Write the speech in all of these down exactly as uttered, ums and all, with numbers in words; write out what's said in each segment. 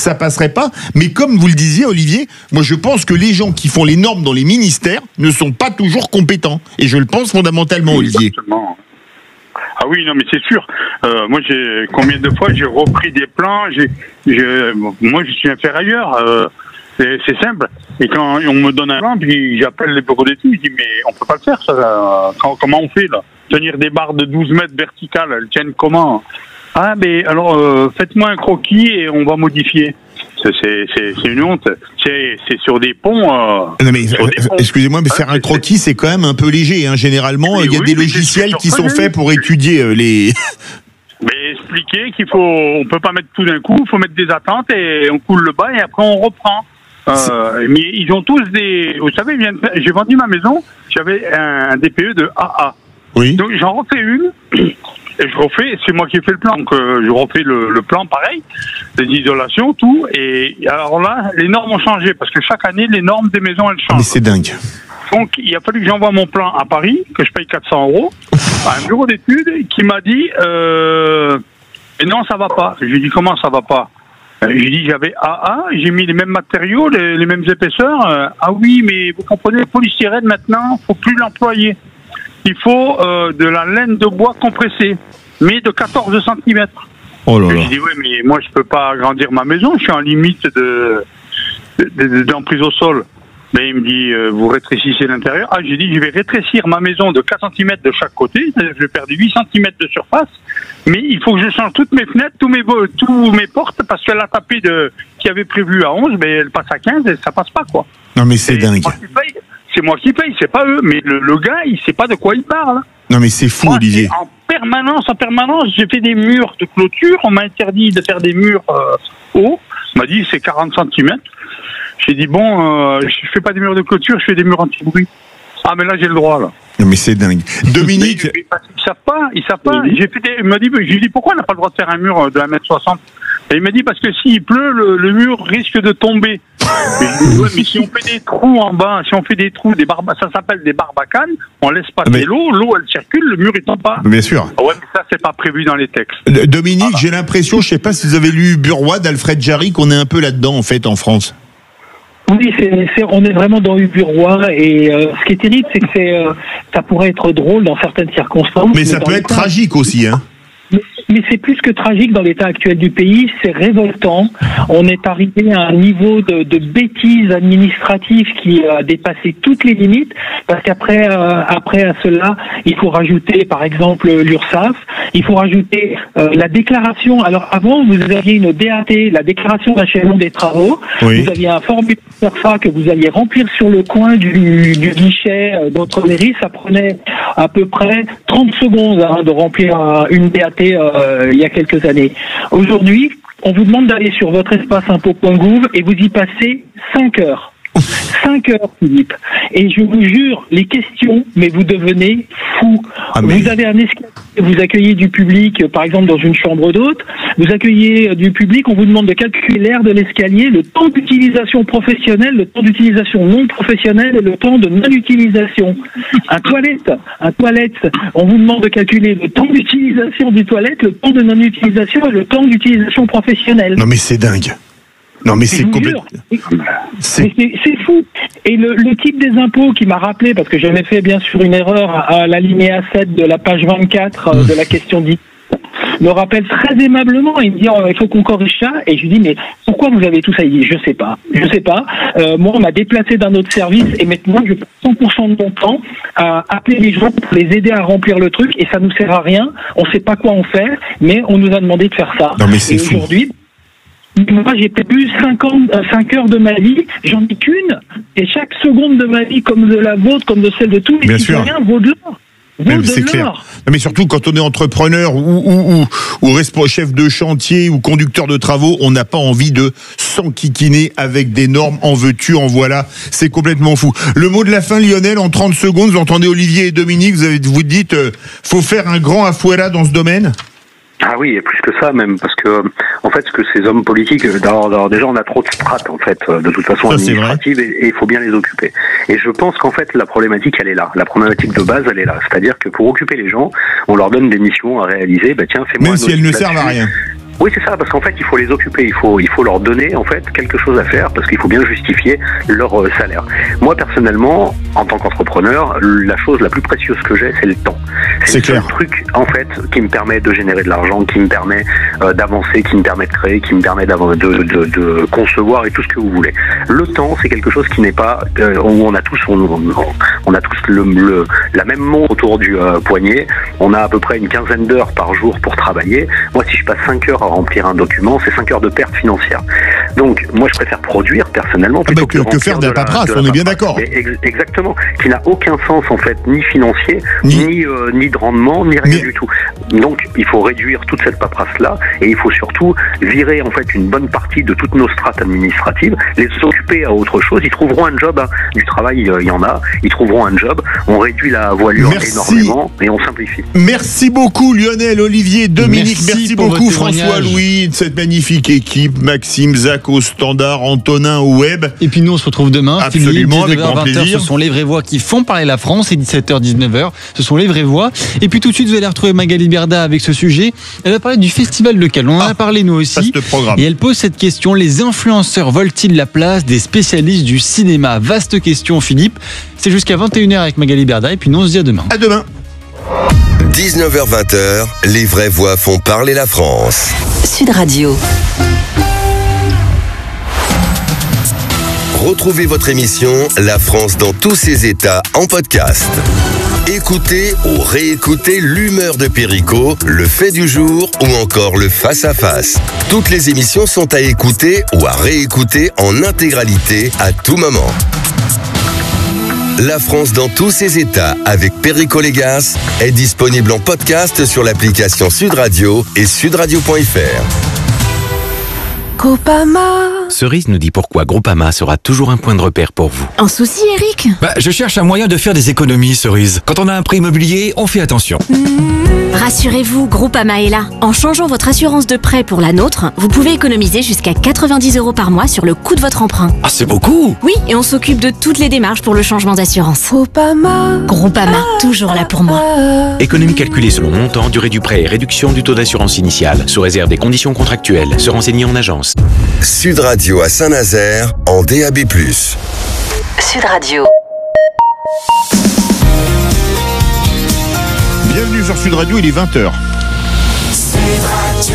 ça passerait pas. Mais comme vous le disiez, Olivier, moi je pense que les gens qui font les normes dans les ministères ne sont pas toujours compétents. Et je le pense fondamentalement, Olivier. Exactement. Ah oui, non, mais c'est sûr. Euh, moi, j'ai combien de fois j'ai repris des plans. J'ai, j'ai, moi, je suis inférieur. Euh, c'est, c'est simple. Et quand on me donne un plan, puis j'appelle les bureaux d'études, je dis mais on peut pas le faire ça. Quand, comment on fait là? Tenir des barres de douze mètres verticales, elles tiennent comment? Ah, mais alors euh, faites-moi un croquis et on va modifier. C'est, c'est, c'est, c'est une honte. C'est, c'est sur des ponts. Euh, non mais sur des ponts. Excusez-moi, mais faire ah, un croquis, c'est quand même un peu léger. Hein. Généralement, mais il y a oui, des logiciels qui sont faits pour mais... étudier euh, les. Mais expliquer qu'il faut, on peut pas mettre tout d'un coup. Il faut mettre des attentes et on coule le bas et après on reprend. Euh, mais ils ont tous des. Vous savez, j'ai vendu ma maison. J'avais un D P E de A A. Oui. Donc j'en refais une. Et je refais, c'est moi qui ai fait le plan, donc euh, je refais le, le plan pareil, les isolations, tout. Et alors là, les normes ont changé, parce que chaque année, les normes des maisons, elles changent. Mais c'est dingue. Donc il a fallu que j'envoie mon plan à Paris, que je paye quatre cents euros, à un bureau d'études qui m'a dit euh, et non, ça va pas. J'ai dit comment ça va pas? J'ai dit j'avais A A, j'ai mis les mêmes matériaux, les, les mêmes épaisseurs. Euh, ah oui, mais vous comprenez, le polystyrène maintenant, faut plus l'employer. Il faut euh, de la laine de bois compressée, mais de quatorze centimètres. Oh là là. J'ai dit, oui, mais moi, je peux pas agrandir ma maison, je suis en limite de, de, de, d'emprise au sol. Mais il me dit, euh, vous rétrécissez l'intérieur. Ah, j'ai dit, je vais rétrécir ma maison de quatre centimètres de chaque côté, je vais perdre huit centimètres de surface, mais il faut que je change toutes mes fenêtres, tous mes, tous mes portes, parce qu'elle a tapé de, qui avait prévu à onze, mais elle passe à quinze et ça passe pas, quoi. Non, mais c'est et dingue. C'est moi qui paye, c'est pas eux. Mais le, le gars, il sait pas de quoi il parle. Non, mais c'est fou, moi, Olivier. En permanence, en permanence, j'ai fait des murs de clôture. On m'a interdit de faire des murs euh, hauts. On m'a dit c'est quarante centimètres. J'ai dit bon, euh, je fais pas des murs de clôture, je fais des murs anti-bruit. Ah, mais là, j'ai le droit, là. Non, mais c'est dingue. Dominique. Mais, mais, ils savent pas, ils savent pas. Oui. J'ai fait des, il m'a dit, je lui ai dit pourquoi on n'a pas le droit de faire un mur de un mètre soixante? Et il m'a dit parce que s'il pleut, le, le mur risque de tomber. Mais, dit, ouais, mais si on fait des trous en bas, si on fait des trous, des barba, ça s'appelle des barbacanes, on laisse passer mais... l'eau, l'eau elle circule, le mur il tombe pas. Bien sûr. Ouais, mais ça c'est pas prévu dans les textes. Dominique, voilà. J'ai l'impression, je sais pas si vous avez lu Burrois d'Alfred Jarry, qu'on est un peu là-dedans en fait en France. Oui, c'est, c'est, on est vraiment dans Uburois et euh, ce qui est terrible, c'est que c'est, euh, ça pourrait être drôle dans certaines circonstances. Mais, mais ça peut être cas, tragique aussi, hein. Mais, mais c'est plus que tragique dans l'état actuel du pays, c'est révoltant. On est arrivé à un niveau de, de bêtise administrative qui a dépassé toutes les limites, parce qu'après euh, après à cela, il faut rajouter par exemple l'URSSAF, il faut rajouter euh, la déclaration. Alors avant, vous aviez une D A T, la déclaration d'achèvement des travaux, oui. Vous aviez un formulaire CERFA que vous alliez remplir sur le coin du, du guichet euh, d'autres mairies, ça prenait à peu près trente secondes hein, de remplir euh, une D A T euh, il y a quelques années. Aujourd'hui, on vous demande d'aller sur votre espace impôt point gouv et vous y passez cinq heures. cinq heures, Philippe. Et je vous jure, les questions, mais vous devenez fou. Ah mais... Vous avez un escalier, vous accueillez du public, par exemple dans une chambre d'hôte, vous accueillez du public, on vous demande de calculer l'air de l'escalier, le temps d'utilisation professionnelle, le temps d'utilisation non professionnelle et le temps de non-utilisation. Un toilette, un toilette, on vous demande de calculer le temps d'utilisation du toilette, le temps de non-utilisation et le temps d'utilisation professionnelle. Non mais c'est dingue. Non mais c'est complètement... C'est... c'est c'est fou. Et le, le type des impôts qui m'a rappelé, parce que j'avais fait bien sûr une erreur à l'alinéa sept de la page vingt-quatre mmh. de la question dix, me rappelle très aimablement. Il me dit oh, il faut qu'on corrige ça. Et je lui dis mais pourquoi vous avez tout ça? Il dit je sais pas, je sais pas. Euh, moi on m'a déplacé d'un autre service et maintenant je passe cent pour cent de mon temps à appeler les gens pour les aider à remplir le truc et ça nous sert à rien. On sait pas quoi en faire, mais on nous a demandé de faire ça. Non mais c'est et fou. Aujourd'hui, moi, j'ai perdu cinquante, cinq heures de ma vie, j'en ai qu'une, et chaque seconde de ma vie, comme de la vôtre, comme de celle de tous les citoyens, vaut de l'or. Vaut de c'est l'or. Clair. Mais surtout, quand on est entrepreneur ou, ou, ou, ou chef de chantier ou conducteur de travaux, on n'a pas envie de s'enquiquiner avec des normes, en veux-tu, en voilà. C'est complètement fou. Le mot de la fin, Lionel, en trente secondes, vous entendez Olivier et Dominique, vous, avez, vous dites, euh, faut faire un grand afuera dans ce domaine? Ah oui, et plus que ça même, parce que en fait, ce que ces hommes politiques, d'abord, d'abord, déjà on a trop de strates en fait, de toute façon ça, administrative, et il faut bien les occuper. Et je pense qu'en fait la problématique elle est là, la problématique de base elle est là, c'est-à-dire que pour occuper les gens, on leur donne des missions à réaliser. Bah tiens, fais-moi même si elles ne servent à rien. Oui, c'est ça, parce qu'en fait, il faut les occuper, il faut, il faut leur donner en fait quelque chose à faire, parce qu'il faut bien justifier leur euh, salaire. Moi, personnellement, en tant qu'entrepreneur, la chose la plus précieuse que j'ai, c'est le temps. C'est, c'est le seul truc, en fait, qui me permet de générer de l'argent, qui me permet euh, d'avancer, qui me permet de créer, qui me permet de, de, de, de concevoir et tout ce que vous voulez. Le temps, c'est quelque chose qui n'est pas euh, où on a tous, on, on a tous le, le, la même montre autour du euh, poignet. On a à peu près une quinzaine d'heures par jour pour travailler. Moi, si je passe cinq heures à remplir un document, c'est cinq heures de perte financière. Donc, moi, je préfère produire personnellement plutôt ah bah, que, que, que faire de la paperasse. On est bien d'accord. Ex- exactement, qui n'a aucun sens en fait, ni financier, ni ni, euh, ni de rendement, ni rien Mais... du tout. Donc, il faut réduire toute cette paperasse là, et il faut surtout virer en fait une bonne partie de toutes nos strates administratives, les occuper à autre chose. Ils trouveront un job, hein. Du travail, il euh, y en a. Ils trouveront un job. On réduit la voilure Merci. énormément et on simplifie. Merci beaucoup Lionel, Olivier, Dominique. Merci, Merci beaucoup François, Louis, de cette magnifique équipe. Maxime, Zach au standard, Antonin au web. Et puis nous on se retrouve demain. Absolument, avec grand plaisir. Ce sont les vraies voix qui font parler la France. Et dix-sept heures dix-neuf heures, ce sont les vraies voix. Et puis tout de suite vous allez retrouver Magali Berda avec ce sujet. Elle va parler du festival de Cannes. On en ah, a parlé nous aussi. Et elle pose cette question: les influenceurs volent-ils la place des spécialistes du cinéma? Vaste question, Philippe. C'est jusqu'à vingt et une heures avec Magali Berda. Et puis nous on se dit à demain. À demain. dix-neuf heures vingt, les vraies voix font parler la France. Sud Radio. Retrouvez votre émission La France dans tous ses états en podcast. Écoutez ou réécoutez l'humeur de Perico, le fait du jour ou encore le face-à-face. Toutes les émissions sont à écouter ou à réécouter en intégralité à tout moment. La France dans tous ses états avec Perico Légas est disponible en podcast sur l'application Sud Radio et sudradio point f r. Groupama. Cerise nous dit pourquoi Groupama sera toujours un point de repère pour vous. Un souci, Eric? Bah, je cherche un moyen de faire des économies, Cerise. Quand on a un prêt immobilier, on fait attention. Mmh. Rassurez-vous, Groupama est là. En changeant votre assurance de prêt pour la nôtre, vous pouvez économiser jusqu'à quatre-vingt-dix euros par mois sur le coût de votre emprunt. Ah, c'est beaucoup! Oui, et on s'occupe de toutes les démarches pour le changement d'assurance. Groupama. Groupama, toujours là pour moi. Économie calculée selon montant, durée du prêt et réduction du taux d'assurance initiale, sous réserve des conditions contractuelles. Se renseigner en agence. Sud Radio à Saint-Nazaire en D A B plus. Sud Radio. Bienvenue sur Sud Radio, il est vingt heures. Sud Radio.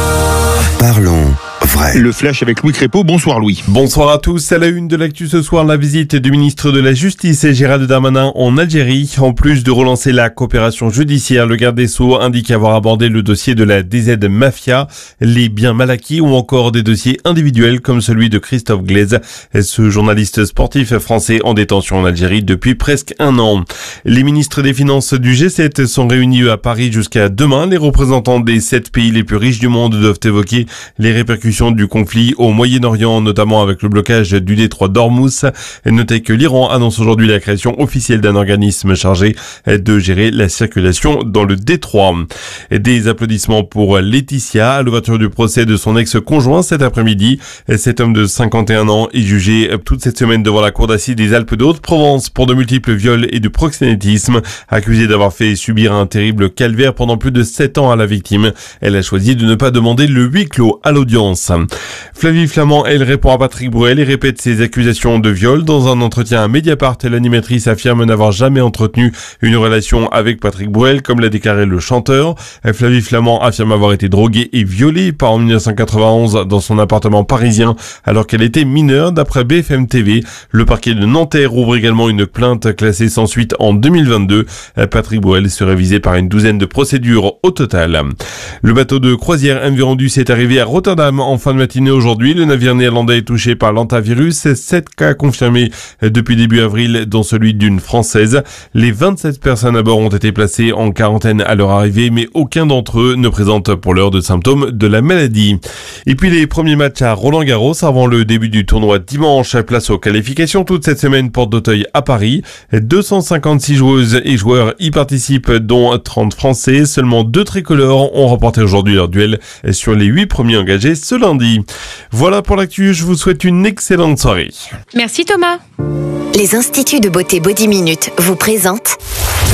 Parlons vrai. Le flash avec Louis Crépeau. Bonsoir Louis. Bonsoir à tous. À la une de l'actu ce soir, la visite du ministre de la Justice et Gérald Darmanin en Algérie. En plus de relancer la coopération judiciaire, le garde des Sceaux indique avoir abordé le dossier de la D Z Mafia, les biens mal acquis ou encore des dossiers individuels comme celui de Christophe Glaise, ce journaliste sportif français en détention en Algérie depuis presque un an. Les ministres des Finances du G sept sont réunis à Paris jusqu'à demain. Les représentants des sept pays les plus riches du monde doivent évoquer les répercussions du conflit au Moyen-Orient, notamment avec le blocage du détroit d'Ormuz. Notez que l'Iran annonce aujourd'hui la création officielle d'un organisme chargé de gérer la circulation dans le détroit. Des applaudissements pour Laetitia, à l'ouverture du procès de son ex-conjoint cet après-midi. Cet homme de cinquante et un ans est jugé toute cette semaine devant la cour d'assises des Alpes de Haute-Provence pour de multiples viols et de proxénétisme, accusé d'avoir fait subir un terrible calvaire pendant plus de sept ans à la victime. Elle a choisi de ne pas demander le huis clos à l'audience. Flavie Flament, elle répond à Patrick Bruel et répète ses accusations de viol. Dans un entretien à Mediapart, l'animatrice affirme n'avoir jamais entretenu une relation avec Patrick Bruel, comme l'a déclaré le chanteur. Flavie Flament affirme avoir été droguée et violée par en dix-neuf cent quatre-vingt-onze dans son appartement parisien alors qu'elle était mineure, d'après B F M T V. Le parquet de Nanterre ouvre également une plainte classée sans suite en deux mille vingt-deux. Patrick Bruel serait visé par une douzaine de procédures au total. Le bateau de croisière M V Rendus est arrivé à Rotterdam en fin de matinée aujourd'hui. Le navire néerlandais est touché par l'hantavirus. sept cas confirmés depuis début avril, dont celui d'une Française. Les vingt-sept personnes à bord ont été placées en quarantaine à leur arrivée, mais aucun d'entre eux ne présente pour l'heure de symptômes de la maladie. Et puis les premiers matchs à Roland-Garros avant le début du tournoi dimanche. Place aux qualifications toute cette semaine, porte d'Auteuil à Paris. deux cent cinquante-six joueuses et joueurs y participent, dont trente Français. Seulement deux tricolores ont remporté aujourd'hui leur duel sur les huit premiers engagés ce lundi. Voilà pour l'actu, je vous souhaite une excellente soirée. Merci Thomas. Les instituts de beauté Body Minute vous présentent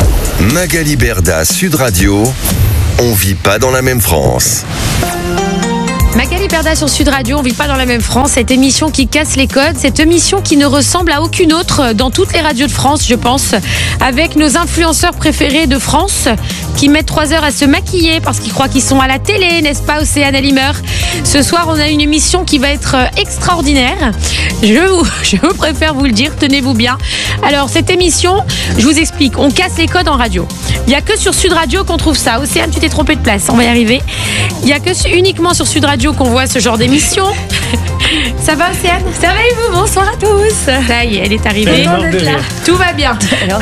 Magali Berda, Sud Radio. On vit pas dans la même France. Magali Berda sur Sud Radio, on vit pas dans la même France. Cette émission qui casse les codes, cette émission qui ne ressemble à aucune autre dans toutes les radios de France, je pense, avec nos influenceurs préférés de France qui mettent trois heures à se maquiller parce qu'ils croient qu'ils sont à la télé, n'est-ce pas, Océane Alimer? Ce soir, on a une émission qui va être extraordinaire. Je vous, je vous préfère vous le dire, tenez-vous bien. Alors, cette émission, je vous explique, on casse les codes en radio. Il n'y a que sur Sud Radio qu'on trouve ça. Océane, tu t'es trompée de place, on va y arriver. Il n'y a que uniquement sur Sud Radio qu'on voit ce genre d'émission. Ça va, Océane? Ça va et vous? Bonsoir à tous. Ça y est, elle est arrivée. Tout va bien. Alors,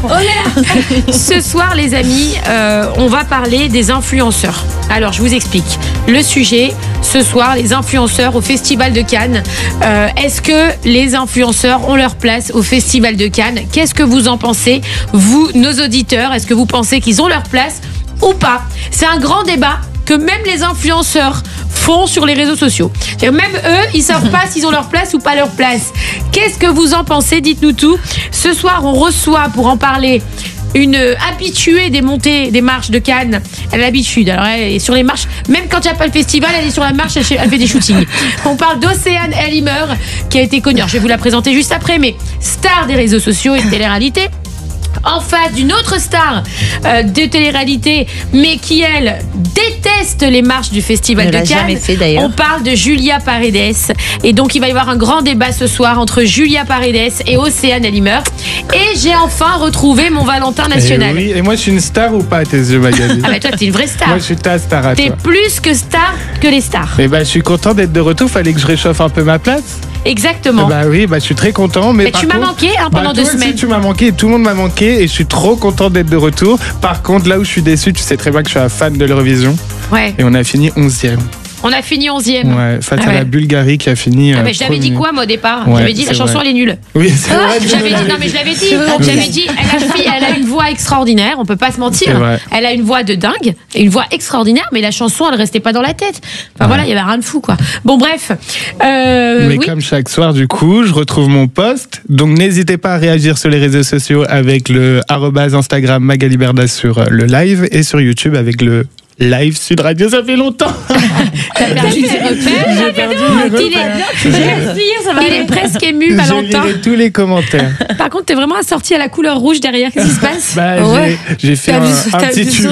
ce soir, les amis, euh, on va parler des influenceurs. Alors, je vous explique. Le sujet, ce soir, les influenceurs au Festival de Cannes. Euh, est-ce que les influenceurs ont leur place au Festival de Cannes? Qu'est-ce que vous en pensez, vous, nos auditeurs? Est-ce que vous pensez qu'ils ont leur place ou pas? C'est un grand débat que même les influenceurs font sur les réseaux sociaux. C'est-à-dire même eux, ils savent pas s'ils ont leur place ou pas leur place. Qu'est-ce que vous en pensez? Dites-nous tout. Ce soir, on reçoit pour en parler une habituée des montées des marches de Cannes. Elle a l'habitude. Alors elle est sur les marches. Même quand il n'y a pas le festival, elle est sur la marche, elle fait des shootings. On parle d'Océane Alimer, qui a été connue. Alors, je vais vous la présenter juste après, mais star des réseaux sociaux et de télé-réalité. En face d'une autre star euh, de télé-réalité, mais qui, elle, déteste les marches du Festival de Cannes. Jamais fait, d'ailleurs. On parle de Julia Paredes. Et donc, il va y avoir un grand débat ce soir entre Julia Paredes et Océane Alimer. Et j'ai enfin retrouvé mon Valentin national. Et oui, et moi, je suis une star ou pas à tes yeux, Magali? Ah bah toi, t'es une vraie star. Moi, je suis ta star à toi. T'es plus que star que les stars. Et bah, je suis content d'être de retour. Fallait que je réchauffe un peu ma place. Exactement. Bah oui, bah je suis très content. Mais, mais par tu m'as contre, manqué hein, pendant bah, deux toi semaines. Aussi, tu m'as manqué, tout le monde m'a manqué et je suis trop content d'être de retour. Par contre, là où je suis déçu, tu sais très bien que je suis un fan de l'Eurovision. Ouais. Et on a fini onzième. On a fini onzième. Ouais, face ah à ouais. la Bulgarie qui a fini. Ah euh, mais je l'avais dit quoi moi au départ? Ouais, j'avais dit la chanson vrai. elle est nulle. Oui, c'est ah, vrai. J'avais dit, non mais je l'avais dit. J'avais dit, elle a, fille, elle a une voix extraordinaire, on peut pas se mentir. Elle a une voix de dingue, une voix extraordinaire, mais la chanson elle restait pas dans la tête. Enfin ouais. Voilà, il y avait rien de fou quoi. Bon bref. Euh, mais oui. Comme chaque soir du coup, je retrouve mon post. Donc n'hésitez pas à réagir sur les réseaux sociaux avec le arobase Instagram Magali Berda sur le live et sur YouTube avec le Live Sud Radio, ça fait longtemps. T'as perdu tes repères. J'ai perdu mes repères. Il est presque ému, Valentin. Je lirai tous les commentaires. Par contre, t'es vraiment assorti à la couleur rouge derrière. Qu'est-ce qui se passe? Bah, ouais. J'ai fait un, un petit tube.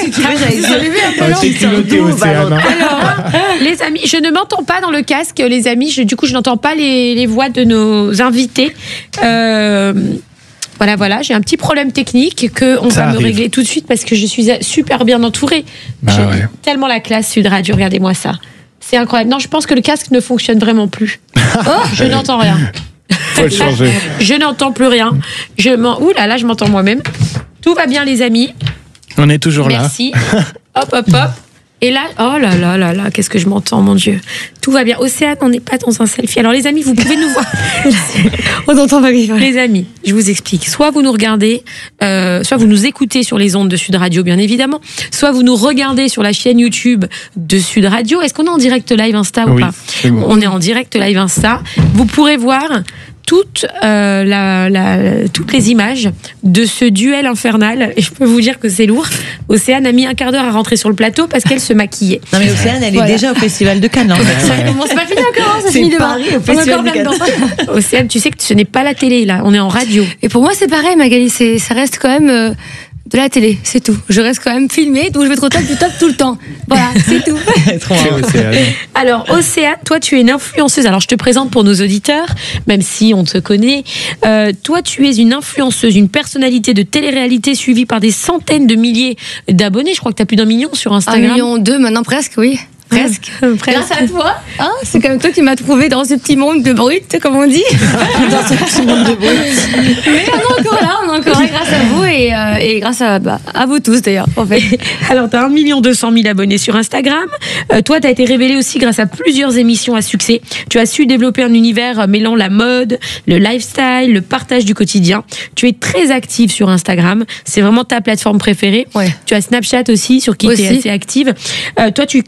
Un petit culotté Océane. Alors, les amis, je ne m'entends pas dans le casque, les amis. Je, du coup, je n'entends pas les, les voix de nos invités. Euh... Voilà, voilà, j'ai un petit problème technique que on va me régler tout de suite parce que je suis super bien entourée. Bah j'ai ouais. tellement la classe Sud Radio, regardez-moi ça. C'est incroyable. Non, je pense que le casque ne fonctionne vraiment plus. Oh, je n'entends rien. Faut le changer. Je n'entends plus rien. Je m'en... Ouh là là, je m'entends moi-même. Tout va bien, les amis. On est toujours Merci. là. Merci. Hop, hop, hop. Et là, oh là là là là, qu'est-ce que je m'entends, mon Dieu. Tout va bien. Océane, on n'est pas dans un selfie. Alors, les amis, vous pouvez nous voir. On entend Marie. Les amis, je vous explique. Soit vous nous regardez, euh, soit vous nous écoutez sur les ondes de Sud Radio, bien évidemment. Soit vous nous regardez sur la chaîne YouTube de Sud Radio. Est-ce qu'on est en direct live Insta ou oui, pas? c'est bon. On est en direct live Insta. Vous pourrez voir toutes, euh, la, la, toutes les images de ce duel infernal. Et je peux vous dire que c'est lourd. Océane a mis un quart d'heure à rentrer sur le plateau parce qu'elle se maquillait. Non mais Océane, elle voilà. est déjà au Festival de Cannes. Là, en fait. Ça commence pas fini encore, ça finit demain. Paris, au Festival de Cannes. Océane, tu sais que ce n'est pas la télé là, on est en radio. Et pour moi c'est pareil Magali, c'est, ça reste quand même euh, de la télé, c'est tout. Je reste quand même filmée, donc je vais être au top du top tout le temps. Voilà, c'est tout. Alors Océane, toi tu es une influenceuse. Alors je te présente pour nos auditeurs, même si on te connaît. Euh, toi tu es une influenceuse, une personnalité de télé-réalité suivie par des centaines de milliers d'abonnés. Je crois que tu as plus d'un million sur Instagram. Un million deux maintenant presque, oui. Presque. Presque. Grâce à toi. Hein, c'est comme toi qui m'as trouvé dans ce petit monde de brut, comme on dit. Dans ce petit monde de brut. Mais on est encore là, on est encore là grâce à vous et, euh, et grâce à, bah, à vous tous d'ailleurs, en fait. Alors, tu as un million deux cent mille abonnés sur Instagram. Euh, toi, tu as été révélée aussi grâce à plusieurs émissions à succès. Tu as su développer un univers mêlant la mode, le lifestyle, le partage du quotidien. Tu es très active sur Instagram. C'est vraiment ta plateforme préférée. Ouais. Tu as Snapchat aussi, sur qui tu es assez active. Euh, toi, tu collabores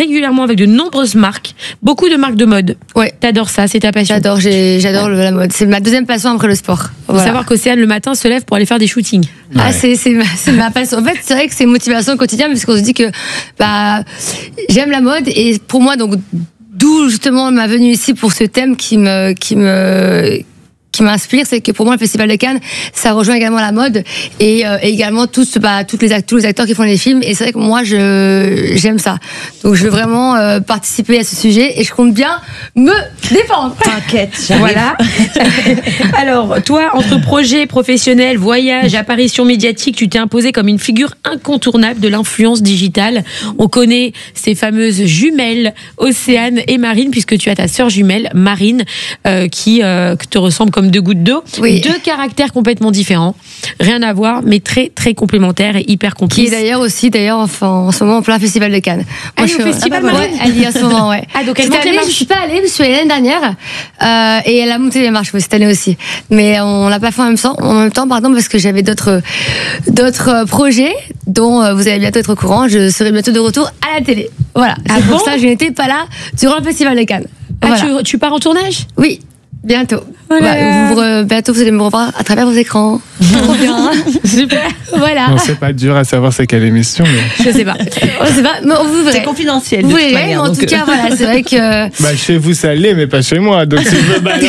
régulièrement avec de nombreuses marques, beaucoup de marques de mode. Ouais. T'adores ça, c'est ta passion. J'adore, j'ai, j'adore le- la mode. C'est ma deuxième passion après le sport. Faut Voilà. savoir qu'Océane, le matin, se lève pour aller faire des shootings. Ah, c'est, c'est, ma, c'est ma passion. En fait, c'est vrai que c'est une motivation au quotidien parce qu'on se dit que bah, j'aime la mode et pour moi, donc, d'où justement ma venue ici pour ce thème qui me, qui me, qui m'inspire, c'est que pour moi, le Festival de Cannes, ça rejoint également la mode et, euh, et également tous, bah, toutes les, act- tous les acteurs qui font les films. Et c'est vrai que moi, je, j'aime ça. Donc, je veux vraiment euh, participer à ce sujet et je compte bien me défendre. T'inquiète, Voilà. Alors, toi, entre projets professionnels, voyages, apparitions médiatiques, tu t'es imposé comme une figure incontournable de l'influence digitale. On connaît ces fameuses jumelles, Océane et Marine, puisque tu as ta sœur jumelle, Marine, euh, qui euh, te ressemble comme deux gouttes d'eau. Oui. Deux caractères complètement différents. Rien à voir, mais très, très complémentaires et hyper Qui complices. est d'ailleurs aussi, d'ailleurs, enfin, en ce moment, en plein Festival de Cannes. Elle est je au suis- festival, ah bah, Marine ouais, elle y est en ce moment, ouais. Ah, donc elle Cette monte les année, marches. je suis pas allée, je suis allée l'année dernière, euh, et elle a monté les marches, oui, cette année aussi. Mais on l'a pas fait en même temps, en même temps, pardon, parce que j'avais d'autres, d'autres euh, projets dont euh, vous allez bientôt être au courant. Je serai bientôt de retour à la télé. Voilà. Ah C'est pour bon ça que je n'étais pas là durant le Festival de Cannes. Ah, Voilà. tu, tu pars en tournage? Oui. Bientôt. Oh là Bah, là. vous, vous re- bientôt, vous allez me revoir à travers vos écrans. Trop bien. Super. Voilà. Non, c'est pas dur à savoir c'est quelle émission. Mais... Je sais pas. On sait pas, mais vous verrez. C'est confidentiel. Vous de toute verrez, mais manière, en donc, tout cas, euh, voilà, c'est vrai que. Bah, chez vous, ça l'est, mais pas chez moi. Donc, si je me balance.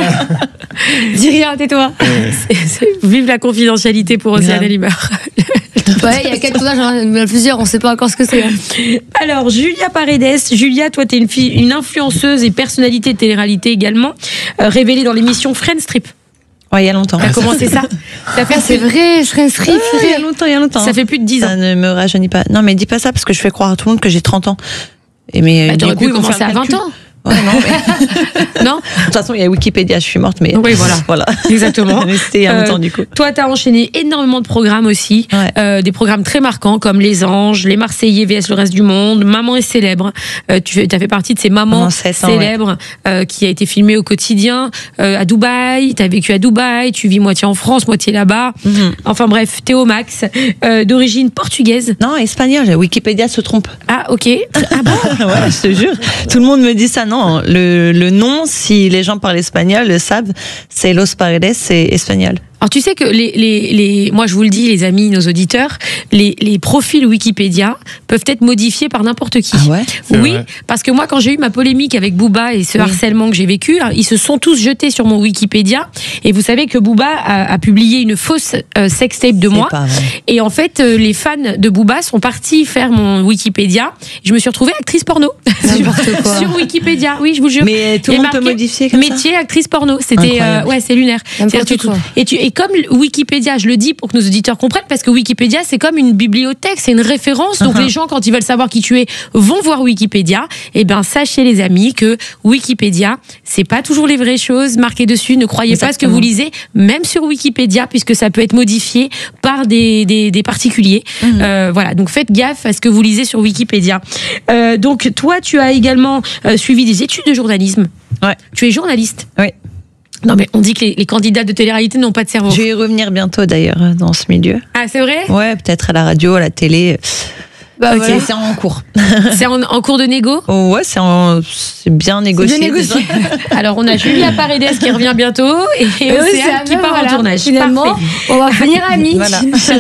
Dis rien, tais-toi. C'est- c'est- Vive la confidentialité pour Océane Grave. Limer. Ouais, il y a quatre tournages, il y en a plusieurs, on sait pas encore ce que c'est. hein. Alors, Julia Paredes. Julia, toi, t'es une fille, une influenceuse et personnalité de télé-réalité également, euh, révélée dans l'émission Friends Trip. Ouais, il y a longtemps. T'as commencé ça? Ça fait Ah, c'est vrai, je serais inscrit. Ouais, il y a longtemps, il y a longtemps. Ça fait plus de dix ans. Ça ne me rajeunit pas. Non, mais dis pas ça parce que je fais croire à tout le monde que j'ai trente ans. Et mais Bah, du t'aurais coup, pu ils vont commencer faire à le vingt calcul. ans. Ouais, non, mais... Non? De toute façon, il y a Wikipédia, je suis morte, mais. Oui, voilà. voilà. Exactement. Mais c'était il y a longtemps, Euh, du coup. Toi, t'as enchaîné énormément de programmes aussi. Ouais. Euh, des programmes très marquants comme Les Anges, Les Marseillais vs le reste du monde, Maman est célèbre. Euh, tu as fait partie de ces mamans Pendant sept ans, célèbres euh, qui a été filmée au quotidien euh, à Dubaï. T'as vécu à Dubaï, tu vis moitié en France, moitié là-bas. Mhm. Enfin bref, Théo Max, euh, d'origine portugaise. Non, espagnol. Wikipédia se trompe. Ah, ok. Ah bon? Ouais, je te jure. Tout le monde me dit ça. Non, le, le nom, si les gens parlent espagnol, le savent, c'est Los Paredes, c'est espagnol. Alors tu sais que les, les, les, moi je vous le dis les amis, nos auditeurs, les, les profils Wikipédia peuvent être modifiés par n'importe qui. Ah ouais? C'est Oui, vrai. parce que moi quand j'ai eu ma polémique avec Booba et ce Oui. harcèlement que j'ai vécu, ils se sont tous jetés sur mon Wikipédia et vous savez que Booba a, a publié une fausse euh, sextape de C'est moi pas vrai. et en fait euh, les fans de Booba sont partis faire mon Wikipédia. Je me suis retrouvée actrice porno N'importe quoi. sur Wikipédia. Oui, je vous jure. Mais tout le Et monde peut marqué modifier comme ça. métier actrice porno. C'était Incroyable. euh, ouais, c'est lunaire. N'importe C'est-à-dire, tu- quoi. Et, tu, et comme le Wikipédia, je le dis pour que nos auditeurs comprennent, parce que Wikipédia c'est comme une bibliothèque, c'est une référence. Donc Uh-huh. les gens quand ils veulent savoir qui tu es vont voir Wikipédia. Et ben sachez les amis que Wikipédia c'est pas toujours les vraies choses marquées dessus. Ne croyez pas ce que Exactement. vous lisez, même sur Wikipédia, puisque ça peut être modifié par des, des, des particuliers. Mhm. Euh, voilà, donc faites gaffe à ce que vous lisez sur Wikipédia. Euh, donc toi, tu as également euh, suivi des études de journalisme. Ouais. Tu es journaliste. Oui. Non mais on dit que les, les candidats de télé-réalité n'ont pas de cerveau. Je vais y revenir bientôt d'ailleurs dans ce milieu. Ah c'est vrai? Ouais, peut-être à la radio, à la télé. Bah, Ok, voilà. c'est en cours. C'est en, en cours de négo. Oh, ouais, c'est en- c'est bien négocié. bien négocié. Alors on a Julia Paredes qui revient bientôt et Et Océane Océane, qui part voilà. en tournage. Finalement, Parfait. on va finir amis. Voilà.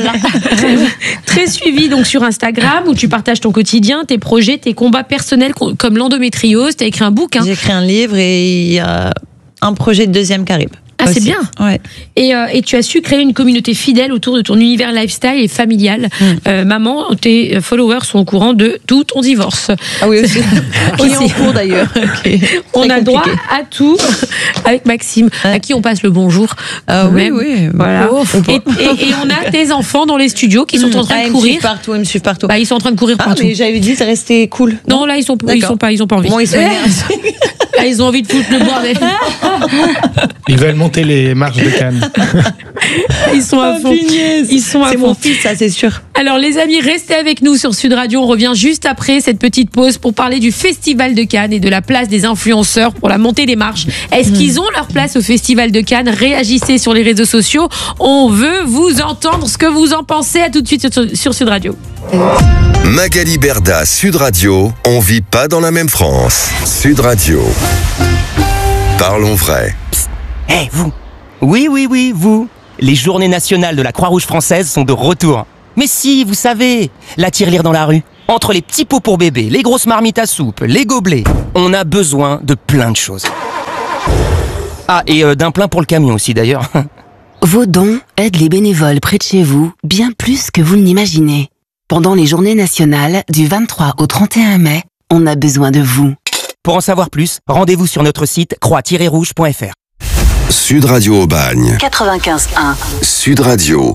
Très suivi donc sur Instagram où tu partages ton quotidien, tes projets, tes combats personnels co- comme l'endométriose. Tu as écrit un bouquin. J'ai écrit un livre et il y a un projet de deuxième qui arrive. Ah, c'est Aussi. bien. Ouais. Et, euh, et tu as su créer une communauté fidèle autour de ton univers lifestyle et familial. Mm. Euh, maman, tes followers sont au courant de tout ton divorce. Ah oui, aussi. Qui est en Aussi. cours d'ailleurs. Qui est On très a le droit compliqué. à tout avec Maxime, Ouais. à qui on passe le bonjour. Ah oui, Même. oui. Voilà. Oh, faut pas. Et, et- et on a tes enfants dans les studios qui sont en train Ah, de ils me courir. suivent partout, ils me suivent partout. Bah, ils sont en train de courir Ah, partout. mais j'avais dit, ça restait cool. Non, là, ils sont, ils D'accord. sont pas, ils ont pas envie. Bon, ils sont énervés. Là, ils ont envie de foutre le bordel. Ils veulent monter les marches de Cannes. Ils sont à fond. Ils sont à c'est fond. mon fils, ça c'est sûr. Alors les amis, restez avec nous sur Sud Radio. On revient juste après cette petite pause pour parler du Festival de Cannes et de la place des influenceurs pour la montée des marches. Est-ce mmh. qu'ils ont leur place au Festival de Cannes? Réagissez sur les réseaux sociaux. On veut vous entendre ce que vous en pensez. À tout de suite sur, sur Sud Radio. Magali Berda, Sud Radio. On vit pas dans la même France. Sud Radio. Parlons vrai. Hé, hey, vous. Oui, oui, oui, vous. Les journées nationales de la Croix-Rouge française sont de retour. Mais si, vous savez, la tirelire dans la rue. Entre les petits pots pour bébé, les grosses marmites à soupe, les gobelets, on a besoin de plein de choses. Ah, et euh, d'un plein pour le camion aussi d'ailleurs. Vos dons aident les bénévoles près de chez vous bien plus que vous ne l'imaginez. Pendant les journées nationales du vingt-trois au trente et un mai, on a besoin de vous. Pour en savoir plus, rendez-vous sur notre site croix tiret rouge point f r. Sud Radio Aubagne. quatre-vingt-quinze un. Sud Radio.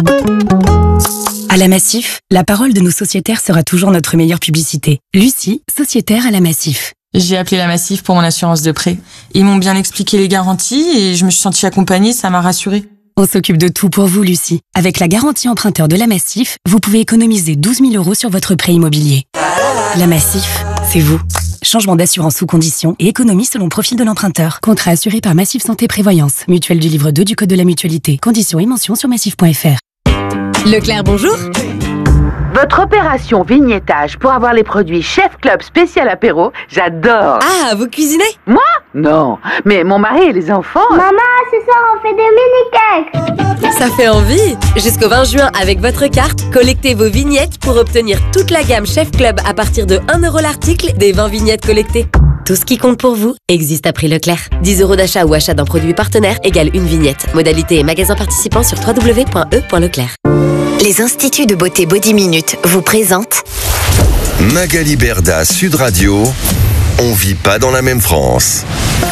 À la Massif, la parole de nos sociétaires sera toujours notre meilleure publicité. Lucie, sociétaire à la Massif. J'ai appelé la Massif pour mon assurance de prêt. Ils m'ont bien expliqué les garanties et je me suis sentie accompagnée, ça m'a rassurée. On s'occupe de tout pour vous, Lucie. Avec la garantie emprunteur de la Massif, vous pouvez économiser douze mille euros sur votre prêt immobilier. La Massif, c'est vous. Changement d'assurance sous conditions et économie selon profil de l'emprunteur. Contrat assuré par Massif Santé Prévoyance. Mutuelle du livre deux du Code de la Mutualité. Conditions et mentions sur massif point f r. Leclerc, bonjour. Votre opération vignettage pour avoir les produits Chef Club spécial apéro, j'adore. Ah, vous cuisinez? Moi? Non, mais mon mari et les enfants... Maman, ce soir on fait des mini-cakes. Ça fait envie. Jusqu'au vingt juin, avec votre carte, collectez vos vignettes pour obtenir toute la gamme Chef Club à partir de un euro l'article des vingt vignettes collectées. Tout ce qui compte pour vous existe à prix Leclerc. dix euros d'achat ou achat d'un produit partenaire égale une vignette. Modalité et magasin participant sur w w w point e point leclerc. Les instituts de beauté Body Minute vous présentent Magali Berda, Sud Radio. On vit pas dans la même France.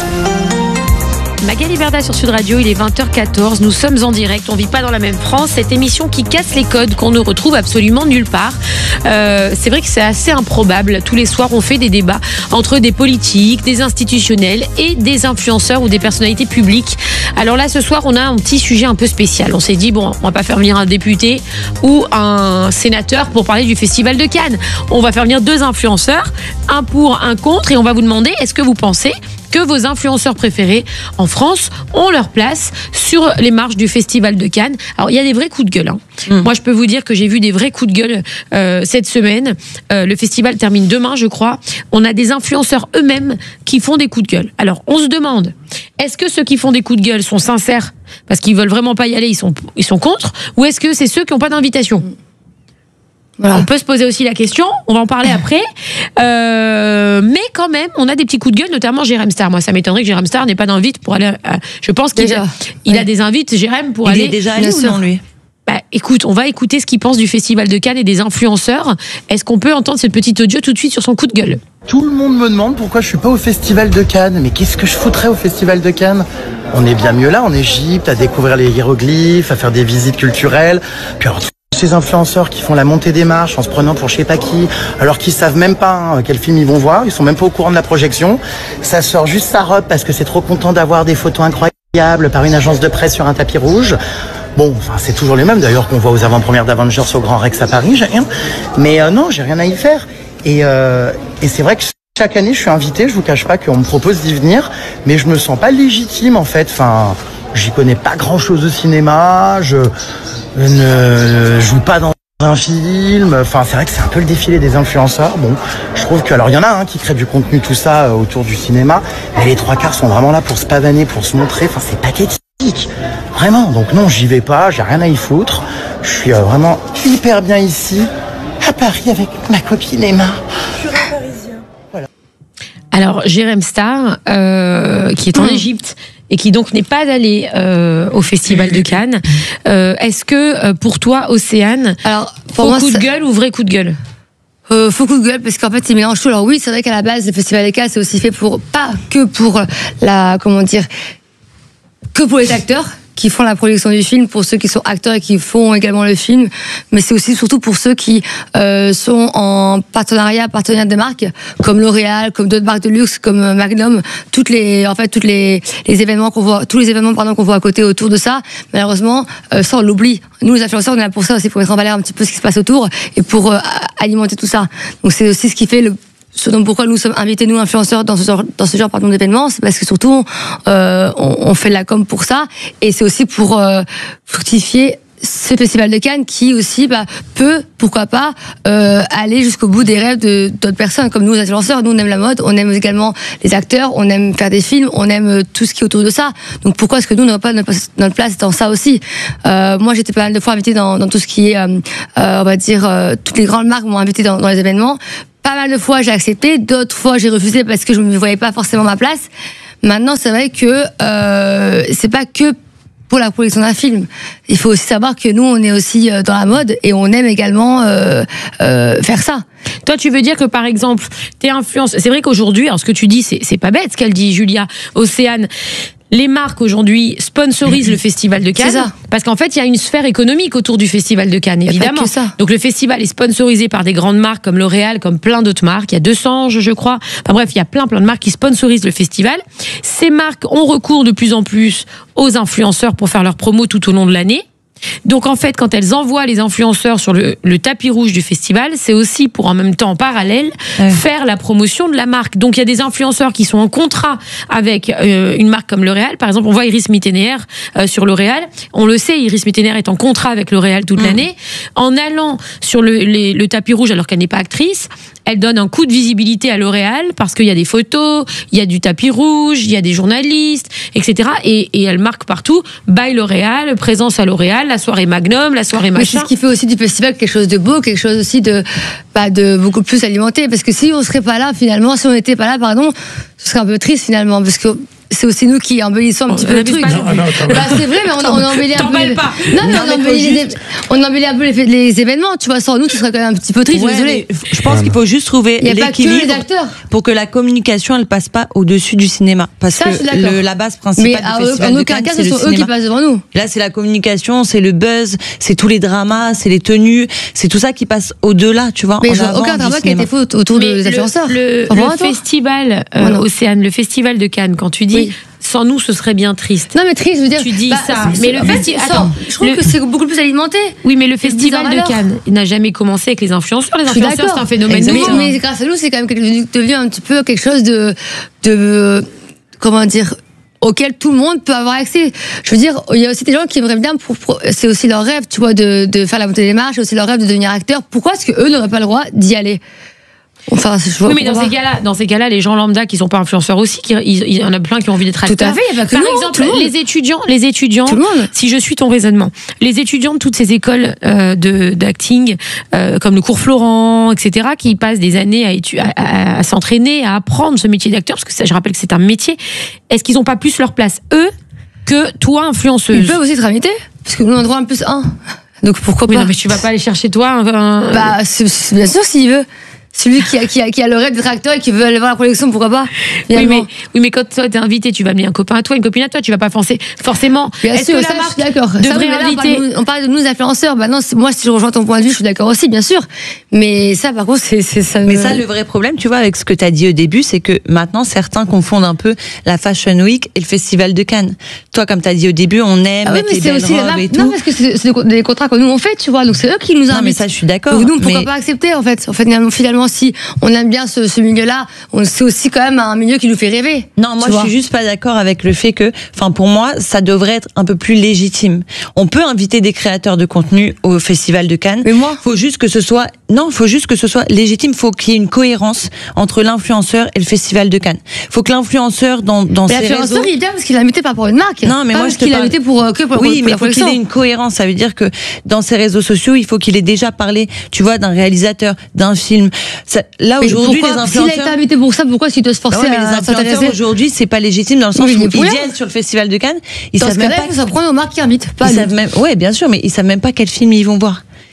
Magali Berda sur Sud Radio, il est vingt heures quatorze, nous sommes en direct, on vit pas dans la même France, cette émission qui casse les codes qu'on ne retrouve absolument nulle part. Euh, c'est vrai que c'est assez improbable, tous les soirs on fait des débats entre des politiques, des institutionnels et des influenceurs ou des personnalités publiques. Alors là ce soir on a un petit sujet un peu spécial, on s'est dit bon on va pas faire venir un député ou un sénateur pour parler du Festival de Cannes, on va faire venir deux influenceurs, un pour, un contre, et on va vous demander est-ce que vous pensez que vos influenceurs préférés en France ont leur place sur les marches du Festival de Cannes. Alors, il y a des vrais coups de gueule. Hein. Mmh. Moi, je peux vous dire que j'ai vu des vrais coups de gueule euh, cette semaine. Euh, le festival termine demain, je crois. On a des influenceurs eux-mêmes qui font des coups de gueule. Alors, on se demande, est-ce que ceux qui font des coups de gueule sont sincères parce qu'ils veulent vraiment pas y aller, ils sont, ils sont contre, ou est-ce que c'est ceux qui n'ont pas d'invitation ? Voilà. On peut se poser aussi la question, on va en parler après. Euh, mais quand même, on a des petits coups de gueule, notamment Jérém Star. Moi, ça m'étonnerait que Jérém Star n'ait pas d'invite pour aller. À... Je pense qu'il a, il ouais. a des invites, Jérém, pour il aller. Il est déjà allé ou non, lui ? Bah, écoute, on va écouter ce qu'il pense du Festival de Cannes et des influenceurs. Est-ce qu'on peut entendre cette petite audio tout de suite sur son coup de gueule ? Tout le monde me demande pourquoi je suis pas au Festival de Cannes. Mais qu'est-ce que je foutrais au Festival de Cannes ? On est bien mieux là, en Égypte, à découvrir les hiéroglyphes, à faire des visites culturelles. Puis alors, ces influenceurs qui font la montée des marches en se prenant pour je sais pas qui, alors qu'ils savent même pas hein, quel film ils vont voir, ils sont même pas au courant de la projection. Ça sort juste sa robe parce que c'est trop content d'avoir des photos incroyables par une agence de presse sur un tapis rouge. Bon, enfin c'est toujours les mêmes d'ailleurs qu'on voit aux avant-premières d'Avengers au Grand Rex à Paris, j'ai rien. Mais euh, non, j'ai rien à y faire. Et, euh, et c'est vrai que chaque année je suis invité, je vous cache pas qu'on me propose d'y venir, mais je me sens pas légitime en fait. Enfin, j'y connais pas grand-chose de cinéma, je ne joue pas dans un film. Enfin, c'est vrai que c'est un peu le défilé des influenceurs. Bon, je trouve que, alors il y en a un hein, qui crée du contenu, tout ça, euh, autour du cinéma, mais les trois quarts sont vraiment là pour se pavaner, pour se montrer. Enfin, c'est pathétique. Vraiment. Donc non, j'y vais pas, j'ai rien à y foutre. Je suis euh, vraiment hyper bien ici, à Paris, avec ma copine Emma. Pur parisien. Voilà. Alors, Jérém Star, euh, qui est en mmh. Égypte, et qui donc n'est pas allé euh, au Festival de Cannes. Euh, est-ce que euh, pour toi, Océane, alors, pour faux moi, coup de gueule ou vrai coup de gueule ? Euh, faux coup de gueule parce qu'en fait il mélange tout. Alors oui, c'est vrai qu'à la base le Festival de Cannes c'est aussi fait pour pas que pour la comment dire que pour les acteurs qui font la production du film, pour ceux qui sont acteurs et qui font également le film, mais c'est aussi surtout pour ceux qui euh, sont en partenariat, partenaires des marques, comme L'Oréal, comme d'autres marques de luxe, comme Magnum, toutes les, en fait, toutes les, les événements qu'on voit, tous les événements, pardon, qu'on voit à côté autour de ça, malheureusement, euh, ça on l'oublie. Nous, les influenceurs, on est là pour ça aussi, pour mettre en valeur un petit peu ce qui se passe autour et pour euh, alimenter tout ça. Donc c'est aussi ce qui fait le Ce dont pourquoi nous sommes invités, nous, influenceurs, dans ce genre, dans ce genre pardon, d'événements, c'est parce que surtout, euh, on, on fait de la com pour ça, et c'est aussi pour euh, fructifier ce festival de Cannes qui aussi bah, peut, pourquoi pas, euh, aller jusqu'au bout des rêves de d'autres personnes, comme nous, les influenceurs. Nous, on aime la mode, on aime également les acteurs, on aime faire des films, on aime tout ce qui est autour de ça. Donc pourquoi est-ce que nous, on n'aurait pas notre, notre place dans ça aussi? euh, Moi, j'étais pas mal de fois invitée dans, dans tout ce qui est, euh, euh, on va dire, euh, toutes les grandes marques m'ont invitée dans, dans les événements. Pas mal de fois, j'ai accepté, d'autres fois, j'ai refusé parce que je ne me voyais pas forcément ma place. Maintenant, c'est vrai que euh, c'est pas que pour la production d'un film. Il faut aussi savoir que nous, on est aussi dans la mode et on aime également euh, euh, faire ça. Toi, tu veux dire que, par exemple, t'es influence. C'est vrai qu'aujourd'hui, alors ce que tu dis, c'est, c'est pas bête ce qu'elle dit, Julia, Océane. Les marques aujourd'hui sponsorisent le Festival de Cannes. C'est ça. Parce qu'en fait, il y a une sphère économique autour du Festival de Cannes, évidemment. Ça. Donc le festival est sponsorisé par des grandes marques comme L'Oréal, comme plein d'autres marques. Il y a deux cents, je crois. Enfin bref, il y a plein plein de marques qui sponsorisent le festival. Ces marques ont recours de plus en plus aux influenceurs pour faire leur promo tout au long de l'année. Donc en fait, quand elles envoient les influenceurs sur le, le tapis rouge du festival, c'est aussi pour en même temps, en parallèle, ouais. faire la promotion de la marque. Donc il y a des influenceurs qui sont en contrat avec euh, une marque comme L'Oréal. Par exemple, on voit Iris Mittener euh, sur L'Oréal. On le sait, Iris Mittener est en contrat avec L'Oréal toute mmh. l'année. En allant sur le, les, le tapis rouge alors qu'elle n'est pas actrice, elle donne un coup de visibilité à L'Oréal parce qu'il y a des photos, il y a du tapis rouge, il y a des journalistes, et cetera. Et, et elle marque partout, by L'Oréal, présence à L'Oréal, la soirée Magnum, la soirée machin. Mais c'est ce qui fait aussi du festival quelque chose de beau, quelque chose aussi de, bah, de beaucoup plus alimenté. Parce que si on serait pas là, finalement, si on n'était pas là, pardon, ce serait un peu triste finalement. Parce que c'est aussi nous qui embellissons un petit peu le truc. Bah, c'est vrai, mais on, on embellit un peu. Les... Pas. Non, mais on embellit, les... on embellit un peu les, les événements. Tu vois, sans nous, ce serait quand même un petit peu triste. Ouais, désolé. Je pense qu'il faut juste trouver l'équilibre pour que la communication, elle passe pas au-dessus du cinéma. Parce ça, que le, la base principale mais du à festival en de aucun Cannes, cas, c'est ce le sont cinéma. eux qui passent devant nous. Là, c'est la communication, c'est le buzz, c'est tous les dramas, c'est les tenues, c'est tout ça qui passe au-delà, tu vois. Mais je vois aucun drama qui a été fait autour des influenceurs. Le, le, le festival, euh, Océane, le festival de Cannes, quand tu dis. Oui. Sans nous, ce serait bien triste. Non, mais triste, je veux dire. Tu dis bah, ça. Mais le festival. Attends, je trouve le... que c'est beaucoup plus alimenté. Oui, mais le festival de Cannes, il n'a jamais commencé avec les influenceurs. Les influenceurs, c'est un phénomène nouveau. Mais, mais grâce à nous, c'est quand même devenu un petit peu quelque chose de. de comment dire, auquel tout le monde peut avoir accès. Je veux dire, il y a aussi des gens qui aimeraient bien, pour, pour, c'est aussi leur rêve, tu vois, de, de faire la montée des marches, c'est aussi leur rêve de devenir acteur. Pourquoi est-ce qu'eux n'auraient pas le droit d'y aller? Enfin, je vois oui, mais dans ces cas-là, dans ces cas-là, les gens lambda qui sont pas influenceurs aussi, qui, il, il y en a plein qui ont envie d'être acteurs. Tout à fait, il y a pas que Par nous, exemple, tout le les étudiants, les étudiants. Tout le monde. Si je suis ton raisonnement, les étudiants de toutes ces écoles euh, de d'acting, euh, comme le cours Florent, et cetera, qui passent des années à, étu- à, à, à s'entraîner, à apprendre ce métier d'acteur, parce que ça, je rappelle que c'est un métier. Est-ce qu'ils ont pas plus leur place eux que toi, influenceuse? Ils peuvent aussi être invités, parce que nous on a droit à un plus un. Donc pourquoi oui, pas? Non, mais tu vas pas aller chercher toi. Un, un... Bah, c'est, c'est bien sûr s'il veut. Celui qui a, qui, a, qui a le rêve d'être acteur et qui veut aller voir la collection, pourquoi pas? Oui mais, oui, mais quand toi t'es invité, tu vas amener un copain à toi, une copine à toi, tu vas pas penser forcément. Bien Est-ce sûr, que ça, la marque je suis d'accord. devrait ça, inviter... on, parle de, on parle de nous influenceurs. Bah non, moi, si je rejoins ton point de vue, je suis d'accord aussi, bien sûr. Mais ça, par contre, c'est, c'est ça. Mais me... ça, le vrai problème, tu vois, avec ce que tu as dit au début, c'est que maintenant, certains confondent un peu la Fashion Week et le Festival de Cannes. Toi, comme tu as dit au début, on aime ah oui, mettre les belles robes marques... et tout. Non, parce que c'est, c'est des contrats que nous on fait, tu vois. Donc c'est eux qui nous invitent. Non, mais ça, je suis d'accord. Donc nous, pourquoi mais... pas accepter, en fait. En fait, finalement, si on aime bien ce, ce milieu-là, on, c'est aussi quand même un milieu qui nous fait rêver. Non, moi, je vois. suis juste pas d'accord avec le fait que, enfin, pour moi, ça devrait être un peu plus légitime. On peut inviter des créateurs de contenu au Festival de Cannes. Mais moi, faut juste que ce soit, non, faut juste que ce soit légitime. Faut qu'il y ait une cohérence entre l'influenceur et le Festival de Cannes. Faut que l'influenceur dans dans mais ses réseaux. L'influenceur, il est bien parce qu'il est invité par rapport à une marque. Non, mais pas moi, parce je te qu'il parle... est invité pour euh, que pour oui, pour mais la faut qu'il ait une cohérence. Ça veut dire que dans ses réseaux sociaux, il faut qu'il ait déjà parlé, tu vois, d'un réalisateur, d'un film. Ça, là mais aujourd'hui, les influenceurs. S'il a été invité pour ça, pourquoi s'il doit se forcer non, ouais, mais les influenceurs aujourd'hui, c'est pas légitime dans le sens oui, où ils viennent sur le Festival de Cannes, ils dans savent ce même cas-là, pas. Il faut s'en prendre aux marques qui invitent. Pas ils savent même, ouais, bien sûr, mais ils savent même pas quel film ils vont voir.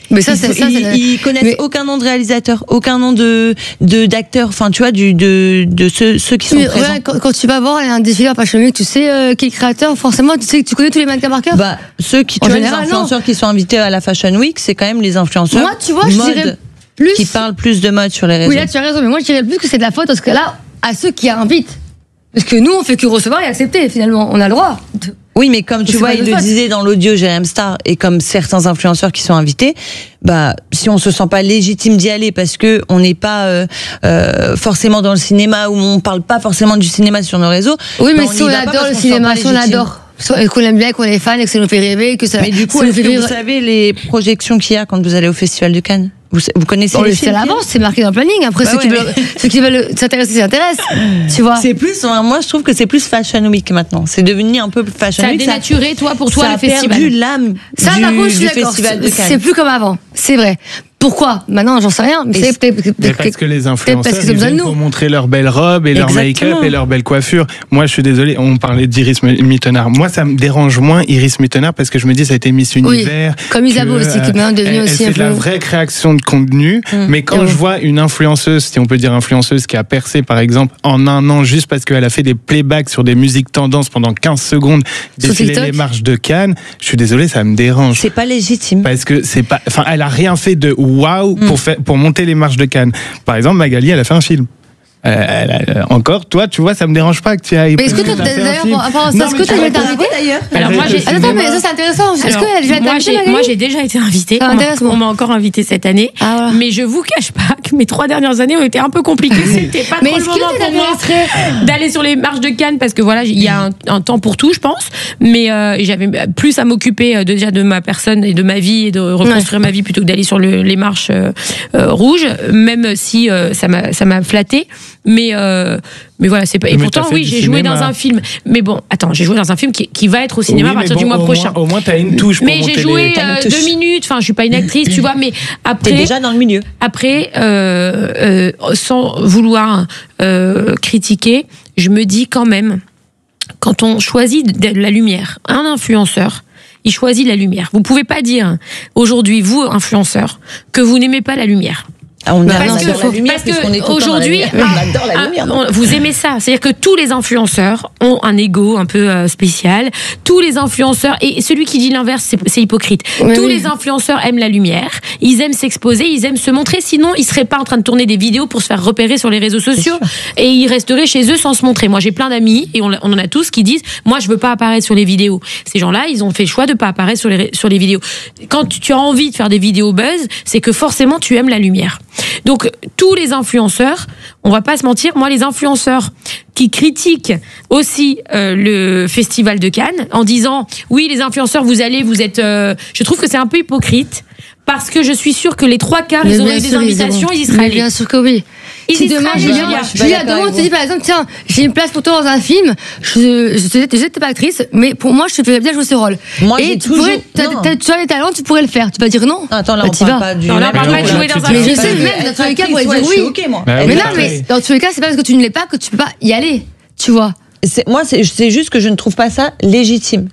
Mais ça, ils, c'est, ça, ils, c'est la... ils connaissent mais... aucun nom de réalisateur, aucun nom de, de d'acteur. Enfin, tu vois, du, de, de ceux, ceux qui sont mais, présents. Ouais, quand, quand tu vas voir un défilé à Fashion Week, tu sais euh, qui est créateur, forcément, tu sais que tu connais tous les mannequins par cœur. Bah, ceux qui, tu en vois, général, les influenceurs non. qui sont invités à la Fashion Week, c'est quand même les influenceurs. Moi, tu vois, je mode, dirais plus. Qui parlent plus de mode sur les réseaux. Oui, là, tu as raison, mais moi, je dirais plus que c'est de la faute, parce que là, à ceux qui invitent. Parce que nous, on fait que recevoir et accepter, finalement. On a le droit. Oui, mais comme tu vois, il le disait dans l'audio J M Star, et comme certains influenceurs qui sont invités, bah, si on se sent pas légitime d'y aller parce que on n'est pas euh, euh, forcément dans le cinéma ou on parle pas forcément du cinéma sur nos réseaux. Oui, mais bah, si on, on adore le cinéma, si on adore. Et qu'on aime bien, qu'on est fan et que ça nous fait rêver, que ça. Mais du coup, est-ce que vous savez les projections qu'il y a quand vous allez au Festival de Cannes? Vous, vous connaissez bon, les films? C'est à l'avance, c'est marqué dans le planning. Après, bah ceux, ouais, qui veulent, ceux qui veulent s'intéresser, s'intéressent. Tu vois. C'est plus, moi, je trouve que c'est plus Fashion Week maintenant. C'est devenu un peu Fashion ça Week. A dénaturé, ça, toi, pour toi, ça le festival. Ça a perdu l'âme ça, du, par contre, je suis du Festival de Cannes. C'est plus comme avant. C'est vrai. Pourquoi? Maintenant, j'en sais rien. Mais c'est peut-être, peut-être, mais parce que les influenceurs, parce ils viennent pour montrer leur belle robe et leur Exactement. make-up et leur belle coiffure. Moi, je suis désolé, on parlait d'Iris Mittenard. Moi, ça me dérange moins Iris Mittenard parce que je me dis, ça a été Miss Univers. Oui, comme Isabeau aussi, qui est maintenant devenue aussi un peu. C'est de la vraie création de contenu. Mmh. Mais quand mmh. je vois une influenceuse, si on peut dire influenceuse, qui a percé, par exemple, en un an, juste parce qu'elle a fait des playbacks sur des musiques tendances pendant quinze secondes, défiler les marches de Cannes, je suis désolé, ça me dérange. C'est pas légitime. Parce que c'est pas, enfin, elle a rien fait de waouh mmh. pour pour monter les marches de Cannes. Par exemple, Magali, elle a fait un film. Euh, elle a, encore, toi, tu vois, ça me dérange pas que tu ailles. Mais est-ce que tu as d'ailleurs, est-ce que tu as été invité d'ailleurs? Alors moi, j'ai. Attends, mais ça c'est intéressant. Est-ce que elle a été invitée? Moi, j'ai déjà été invitée. On m'a encore invitée cette année. Ah, mais je vous cache pas que mes trois dernières années ont été un peu compliquées. C'était pas mais trop le moment pour moi d'aller sur les marches de Cannes parce que voilà, il y a un, un temps pour tout, je pense. Mais euh, j'avais plus à m'occuper euh, déjà de ma personne et de ma vie et de reconstruire ouais. ma vie plutôt que d'aller sur le, les marches euh, euh, rouges. Même si euh, ça m'a ça m'a flatté. Mais euh, mais voilà, c'est pas. Et mais pourtant, oui, j'ai joué dans un film. Mais bon, attends, j'ai joué dans un film qui, qui va être au cinéma oui, à partir bon, du mois au prochain. Moins, au moins, t'as une touche. Pour mais j'ai joué les... euh, deux minutes. Enfin, je suis pas une actrice, tu vois. Mais après, t'es déjà dans le milieu. Après, euh, euh, sans vouloir euh, critiquer, je me dis quand même, quand on choisit de la lumière, un influenceur. Il choisit la lumière. Vous pouvez pas dire aujourd'hui, vous influenceur, que vous n'aimez pas la lumière. Ah, on parce adore que, la lumière, parce que aujourd'hui, on adore la lumière. Ah, vous aimez ça, c'est-à-dire que tous les influenceurs ont un ego un peu euh, spécial. Tous les influenceurs, et celui qui dit l'inverse, c'est, c'est hypocrite. Oui, tous oui. les influenceurs aiment la lumière, ils aiment s'exposer, ils aiment se montrer. Sinon, ils seraient pas en train de tourner des vidéos pour se faire repérer sur les réseaux sociaux, et ils resteraient chez eux sans se montrer. Moi, j'ai plein d'amis et on, on en a tous qui disent, moi, je veux pas apparaître sur les vidéos. Ces gens-là, ils ont fait le choix de pas apparaître sur les sur les vidéos. Quand tu as envie de faire des vidéos buzz, c'est que forcément, tu aimes la lumière. Donc tous les influenceurs, on va pas se mentir, moi les influenceurs qui critiquent aussi euh, le Festival de Cannes en disant oui les influenceurs vous allez, vous êtes, euh... je trouve que c'est un peu hypocrite parce que je suis sûre que les trois quarts ils auraient eu des invitations, ils y seraient allés. Bien sûr que oui. Ils si demain, Julien, Julien, demain, on te dit par exemple, tiens, j'ai une place pour toi dans un film, je, je te dis, t'es pas actrice, mais pour moi, je te ferais bien jouer ce rôle. Moi, et tu pourrais, tu as les talents, tu pourrais le faire. Tu vas dire non. Attends, là, on bah, parle pas du. Non, là, on parle pas de jouer dans un film. Mais je sais, même dans tous les cas, on pourrait dire oui. Mais non, mais dans tous les cas, c'est pas parce que tu ne l'es pas que tu peux pas y aller. Tu vois. Moi, c'est juste que je ne trouve pas ça légitime.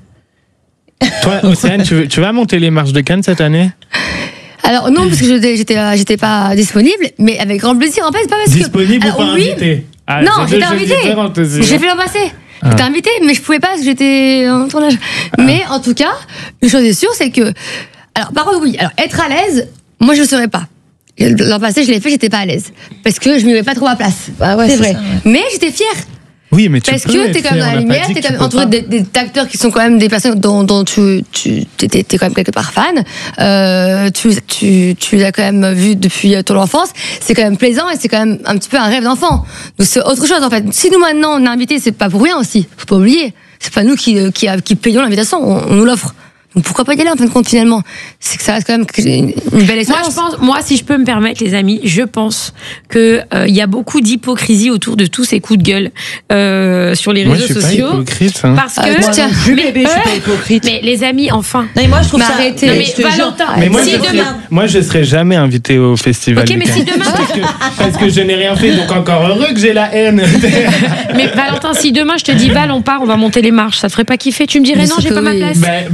Toi, Océane, tu vas monter les marches de Cannes cette année? Alors non, parce que j'étais, j'étais, j'étais pas disponible, mais avec grand plaisir. En fait, c'est pas parce disponible que. Disponible ou pas oui, invité ah, Non, j'étais invitée. J'ai fait l'an passé. Ah. J'étais invitée, mais je pouvais pas parce que j'étais en tournage. Ah. Mais en tout cas, une chose est sûre, c'est que. Alors, par contre, oui. Alors, être à l'aise, moi, je ne serais pas. L'an passé, je l'ai fait, j'étais pas à l'aise. Parce que je ne mets pas trop à place. Ah ouais, c'est, c'est vrai. Ça, ouais. Mais j'étais fière. Oui, mais tu Parce peux que t'es quand même dans la lumière, t'es quand même entouré des, des acteurs qui sont quand même des personnes dont, dont tu, tu t'es, t'es quand même quelque part fan. Euh, tu, tu, tu l'as quand même vu depuis ton enfance. C'est quand même plaisant et c'est quand même un petit peu un rêve d'enfant. Donc c'est autre chose en fait. Si nous maintenant on est invités, c'est pas pour rien aussi. Faut pas oublier. C'est pas nous qui, qui, qui payons l'invitation, on, on nous l'offre. Donc pourquoi pas y aller en fin de compte finalement? C'est que ça reste quand même une belle expérience. Moi, je pense, moi, si je peux me permettre, les amis, je pense que euh, il y a beaucoup d'hypocrisie autour de tous ces coups de gueule euh, sur les moi, réseaux je suis sociaux. Pas hypocrite, hein. Parce que ah, moi, tiens, je, mais, bébé, je suis pas hypocrite. Mais les amis, enfin. Non, mais moi je trouve mais ça. Arrêtez. Non, mais Valentin, mais moi, si je demain... serais, moi je serais jamais invité au festival. Ok, mais si demain. parce, que, parce que je n'ai rien fait, donc encore heureux que j'ai la haine. Mais Valentin, si demain je te dis Val, on part, on va monter les marches, ça te ferait pas kiffer? Tu me dirais mais non, j'ai pas oui. ma place. Bah, bah franchement.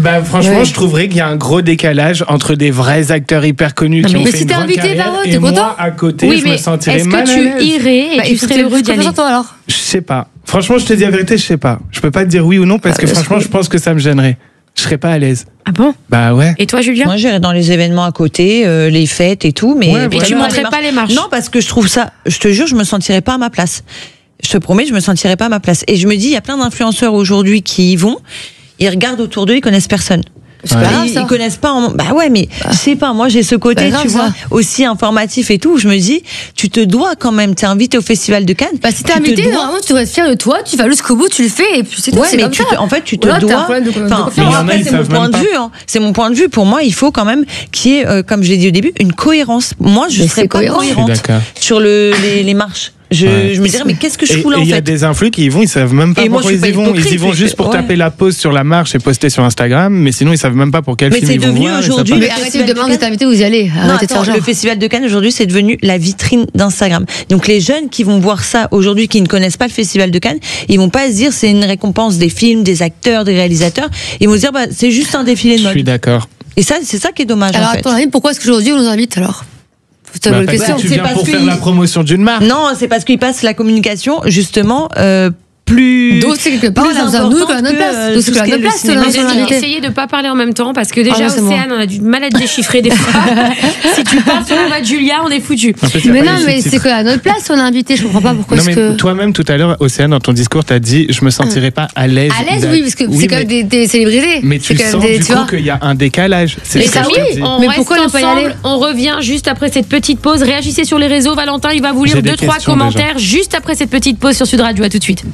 franchement, je trouverais qu'il y a un gros décalage entre des vrais acteurs hyper connus qui ont fait une grande carrière et moi à côté, oui, je me sentirais mal à l'aise. Est-ce que tu irais et bah, tu serais heureux d'y aller alors? Je sais pas. Franchement, je te dis la vérité, je sais pas. Je peux pas te dire oui ou non parce que bah, franchement, je pense que ça me gênerait. Je serais pas à l'aise. Ah bon? Bah ouais. Et toi, Julien? Moi, j'irais dans les événements à côté, euh, les fêtes et tout, mais, ouais, mais voilà. tu montrerais pas les marches? Non, parce que je trouve ça, je te jure, je me sentirais pas à ma place. Je te promets, je me sentirais pas à ma place. Et je me dis, il y a plein d'influenceurs aujourd'hui qui y vont, ils regardent autour d'eux, ils connaissent personne. Ouais. Pas, ils, ils connaissent pas. En... Bah ouais, mais bah. je sais pas. Moi, j'ai ce côté, bah, tu vois, ça. aussi informatif et tout. Où je me dis, tu te dois quand même. T'es invité au Festival de Cannes. Bah si t'es invité, dois... normalement, tu devrais être fier de toi. Tu vas jusqu'au bout, tu le fais et puis c'est tout. Ouais, c'est mais comme tu ça. te... en fait, tu te Là, dois. Enfin, après, c'est mon point de vue. Hein. C'est mon point de vue. Pour moi, il faut quand même qu'il y ait, euh, comme je l'ai dit au début, une cohérence. Moi, je serais pas cohérente sur le les, les marches. Je, ouais. je me dirais, mais qu'est-ce que je fous là en fait? Il y a des influx qui y vont, ils savent même pas pourquoi ils y vont. Ils y vont juste pour ouais. taper la pause sur la marche et poster sur Instagram, mais sinon ils savent même pas pour quel mais film ils vont voir. Mais c'est devenu aujourd'hui. Mais arrêtez de demander d'être invité, vous y allez. Non, attends, le Festival de Cannes aujourd'hui, c'est devenu la vitrine d'Instagram. Donc les jeunes qui vont voir ça aujourd'hui, qui ne connaissent pas le Festival de Cannes, ils vont pas se dire c'est une récompense des films, des acteurs, des réalisateurs. Ils vont se dire bah c'est juste un défilé de mode. Je suis d'accord. Et ça, c'est ça qui est dommage. Alors en fait. à ton avis, pourquoi est-ce qu'aujourd'hui on nous invite alors? Bah, parce question. que tu viens pour faire la promotion d'une marque. Non, c'est parce qu'ils passent la communication justement euh, plus. Donc c'est quelque part, on a nous qu'on a notre place. Donc c'est qu'on a notre place. Essayez de pas parler en même temps parce que déjà ah, Océane, on a du mal à déchiffrer des fois. Si tu pars sur la voix de Julia, on est foutu. Mais non, mais c'est qu'à notre place, on a invité. Je comprends pas pourquoi. Non mais que... toi-même tout à l'heure, Océane, dans ton discours, t'as dit, je me sentirais pas à l'aise. À l'aise, oui, parce que c'est quand même des célébrités. Mais tu sens du coup qu'il y a un décalage. Mais ça oui. Mais pourquoi on peut y aller? On revient juste après cette petite pause. Réagissez sur les réseaux. Valentin, il va vous lire deux trois commentaires juste après cette petite pause sur Sud Radio. À tout de suite.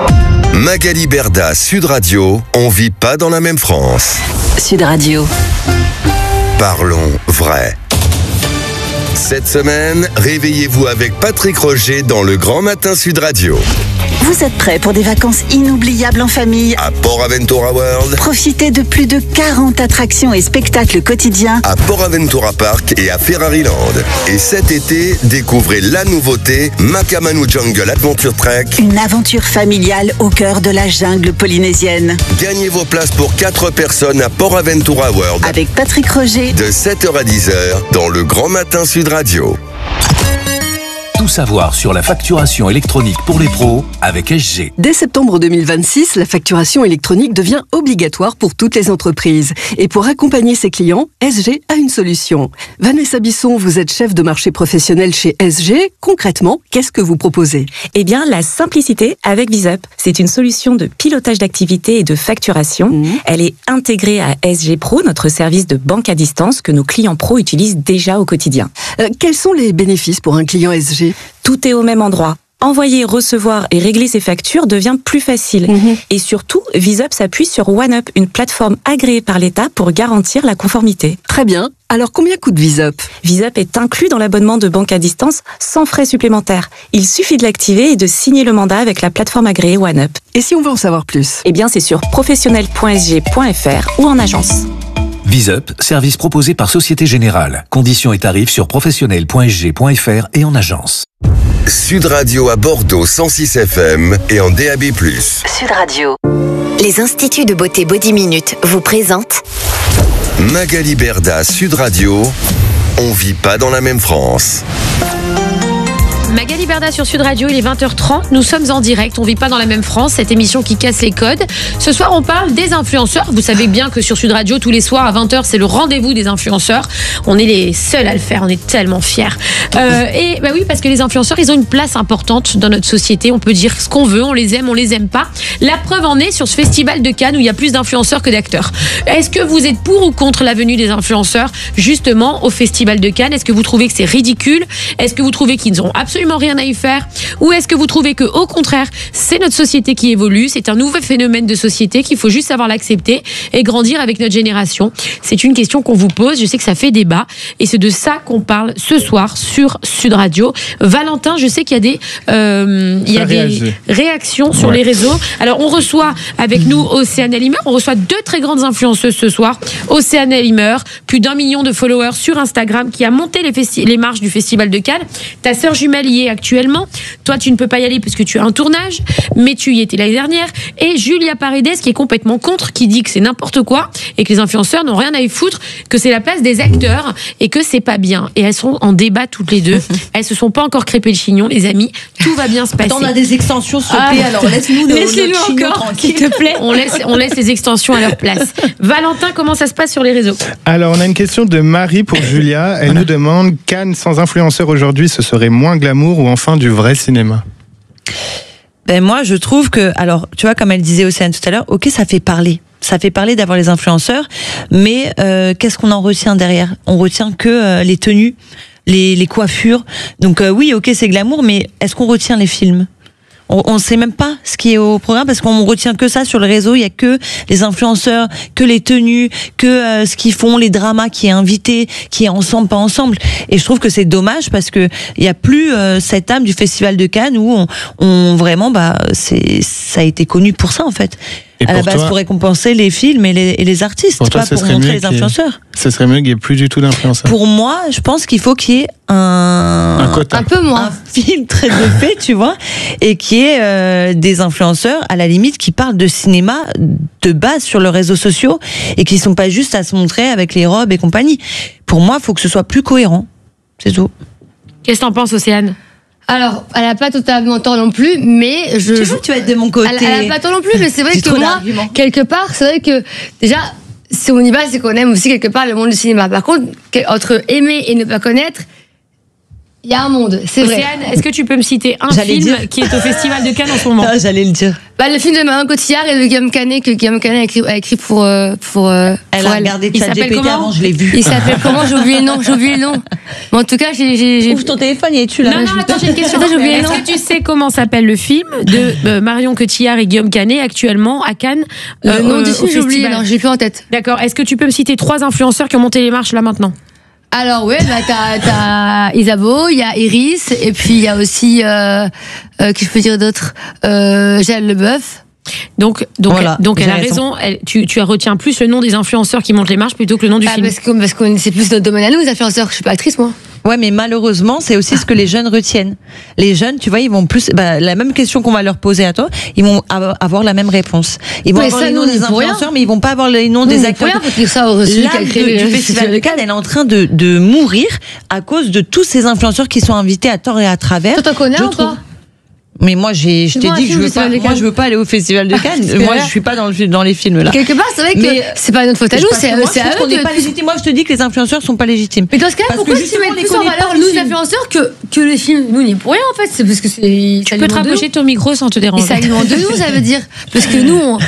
Magali Berda, Sud Radio, on vit pas dans la même France. Sud Radio. Parlons vrai. Cette semaine, réveillez-vous avec Patrick Roger dans le Grand Matin Sud Radio. Vous êtes prêts pour des vacances inoubliables en famille? À Port Aventura World. Profitez de plus de quarante attractions et spectacles quotidiens. À Port Aventura Park et à Ferraryland. Et cet été, découvrez la nouveauté Makamanu Jungle Adventure Trek. Une aventure familiale au cœur de la jungle polynésienne. Gagnez vos places pour quatre personnes à Port Aventura World. Avec Patrick Roger. De sept heures à dix heures dans le Grand Matin Sud Radio. Tout savoir sur la facturation électronique pour les pros avec S G. Dès septembre deux mille vingt-six, la facturation électronique devient obligatoire pour toutes les entreprises. Et pour accompagner ses clients, S G a une solution. Vanessa Bisson, vous êtes chef de marché professionnel chez S G. Concrètement, qu'est-ce que vous proposez? Eh bien, la simplicité avec VisUp. C'est une solution de pilotage d'activité et de facturation. Mmh. Elle est intégrée à S G Pro, notre service de banque à distance que nos clients pros utilisent déjà au quotidien. Euh, quels sont les bénéfices pour un client S G? Tout est au même endroit. Envoyer, recevoir et régler ses factures devient plus facile. Mmh. Et surtout, VisUp s'appuie sur OneUp, une plateforme agréée par l'État pour garantir la conformité. Très bien. Alors combien coûte VisUp? VisUp est inclus dans l'abonnement de banque à distance sans frais supplémentaires. Il suffit de l'activer et de signer le mandat avec la plateforme agréée OneUp. Et si on veut en savoir plus? Eh bien, c'est sur professionnel point s g point f r ou en agence. VisUp, service proposé par Société Générale. Conditions et tarifs sur professionnel point s g point f r et en agence. Sud Radio à Bordeaux cent six F M et en D A B plus. Sud Radio. Les instituts de beauté Body Minute vous présentent Magali Berda, Sud Radio. On vit pas dans la même France. Magali Berda sur Sud Radio, il est vingt heures trente, nous sommes en direct, on vit pas dans la même France, cette émission qui casse les codes. Ce soir on parle des influenceurs, vous savez bien que sur Sud Radio tous les soirs à vingt heures c'est le rendez-vous des influenceurs, on est les seuls à le faire, on est tellement fiers. Euh, et bah oui parce que les influenceurs ils ont une place importante dans notre société, on peut dire ce qu'on veut, on les aime, on les aime pas. La preuve en est sur ce festival de Cannes où il y a plus d'influenceurs que d'acteurs. Est-ce que vous êtes pour ou contre la venue des influenceurs justement au festival de Cannes? Est-ce que vous trouvez que c'est ridicule? Est-ce que vous trouvez qu'ils n'ont absolument rien à y faire, ou est-ce que vous trouvez que au contraire c'est notre société qui évolue, c'est un nouveau phénomène de société qu'il faut juste savoir l'accepter et grandir avec notre génération? C'est une question qu'on vous pose, je sais que ça fait débat et c'est de ça qu'on parle ce soir sur Sud Radio. Valentin, je sais qu'il y a des euh, il y a des réactions sur ouais. les réseaux. Alors on reçoit avec nous Océane Elimer, on reçoit deux très grandes influenceuses ce soir. Océane Elimer, plus d'un million de followers sur Instagram, qui a monté les, festi- les marches du Festival de Cannes. Ta sœur jumelle festival y est actuellement. Toi, tu ne peux pas y aller parce que tu as un tournage, mais tu y étais l'année dernière. Et Julia Paredes, qui est complètement contre, qui dit que c'est n'importe quoi et que les influenceurs n'ont rien à y foutre, que c'est la place des acteurs et que c'est pas bien. Et elles sont en débat toutes les deux. Elles se sont pas encore crêpées le chignon, les amis. Tout va bien se passer. Attends, on a des extensions sauter, Ah, alors laisse-nous le laisse-les-nous notre chignon encore, tranquille. s'il te plaît. On laisse, on laisse les extensions à leur place. Valentin, comment ça se passe sur les réseaux? Alors, on a une question de Marie pour Julia. Elle nous demande, Cannes sans influenceur aujourd'hui, ce serait moins glamour ou enfin du vrai cinéma? Ben moi, je trouve que, alors, tu vois, comme elle disait Océane tout à l'heure, ok, ça fait parler. Ça fait parler d'avoir les influenceurs, mais euh, qu'est-ce qu'on en retient derrière? On retient que euh, les tenues, les, les coiffures. Donc euh, oui, ok, c'est glamour, mais est-ce qu'on retient les films? On ne sait même pas ce qui est au programme parce qu'on retient que ça sur le réseau. Il y a que les influenceurs, que les tenues, que euh, ce qu'ils font, les dramas qui est invité, qui est ensemble, pas ensemble. Et je trouve que c'est dommage parce que il y a plus euh, cette âme du Festival de Cannes où on, on vraiment, bah, c'est, ça a été connu pour ça en fait. Et à la pour base toi- pour récompenser les films et les, et les artistes, Pour toi, pas ce pour serait montrer mieux les qu'il y ait- influenceurs. Ce serait mieux qu'il n'y ait plus du tout d'influenceurs. Pour moi, je pense qu'il faut qu'il y ait un, Un quota. Un peu moins. un filtre de fait, tu vois, et qui est euh, des influenceurs à la limite qui parlent de cinéma de base sur leurs réseaux sociaux et qui sont pas juste à se montrer avec les robes et compagnie. Pour moi, il faut que ce soit plus cohérent. C'est tout. Qu'est-ce que t'en penses, Océane? Alors, elle a pas totalement tort non plus, mais je. Tu vois, tu vas être de mon côté. Elle, elle a pas tort non plus, mais c'est vrai J'ai que trop moi, d'arguments. quelque part, c'est vrai que déjà, si on y va, c'est qu'on aime aussi quelque part le monde du cinéma. Par contre, que- entre aimer et ne pas connaître, il y a un monde, c'est vrai. Océane, est-ce que tu peux me citer un J'allais film dire. qui est au Festival de Cannes en ce moment? Ah, j'allais le dire. Bah, le film de Marion Cotillard et de Guillaume Canet que Guillaume Canet a écrit, a écrit pour euh, pour. euh, Elle pour a regardé Il ChatGPT s'appelle comment avant, je l'ai vu. Il s'appelle comment? J'ai oublié le nom. J'ai oublié le nom. Mais en tout cas, j'ai j'ai j'ai- Ouvre ton téléphone, y es-tu là? Non, non, attends, j'ai une question. Attends, j'ai oublié le Est-ce nom. que tu sais comment s'appelle le film de euh, Marion Cotillard et Guillaume Canet actuellement à Cannes? Le euh, nom au- du au film, j'ai oublié. festival Non, j'ai plus en tête. D'accord. Est-ce que tu peux me citer trois influenceurs qui ont monté les marches là maintenant? Alors ouais, bah t'as t'as Isabeau, il y a Iris, et puis il y a aussi euh, euh, qui je peux dire d'autres, euh, Jaël Leboeuf. Donc, donc, Voilà, donc elle a j'ai raison. Elle, tu, tu retiens plus le nom des influenceurs qui montent les marches plutôt que le nom du Ah, film. parce que parce qu'on c'est plus notre domaine à nous, les influenceurs. Je suis pas actrice moi. Ouais, mais malheureusement, c'est aussi ce que les jeunes retiennent. Les jeunes, tu vois, ils vont plus, bah, la même question qu'on va leur poser à toi, ils vont av- avoir la même réponse. Ils vont Ouais, avoir ça, les nous, noms on y des est pour rien. influenceurs, mais ils vont pas avoir les noms Nous, des on y est acteurs. pour rien, faut dire ça au celui qui a L'âme créé de- le du Festival de Cannes, elle est en train de, de mourir à cause de tous ces influenceurs qui sont invités à tort et à travers. Toi, t'en connais Je un ou trouve. pas? Mais moi, j'ai, je C'est t'ai bon, un dit que je film, veux le pas, Festival de moi, Cannes. je veux pas aller au Festival de Cannes. C'est moi, vrai. je suis pas dans le, dans les films, là. Quelque part, c'est vrai que Mais- c'est pas notre faute à nous, Parce c'est que moi, c'est je à trouve qu'on eux n'est pas de. légitime. Moi, je te dis que les influenceurs sont pas légitimes. Mais dans ce cas, Parce pourquoi que tu justement, mets on les plus en connaît pas, valeur les nous, les films. influenceurs, que que les films? Nous, on y est pour rien en fait. C'est parce que c'est. Tu peux te rapprocher de ton micro sans te Et déranger. ça alimente de nous, ça veut dire. Parce que nous, on.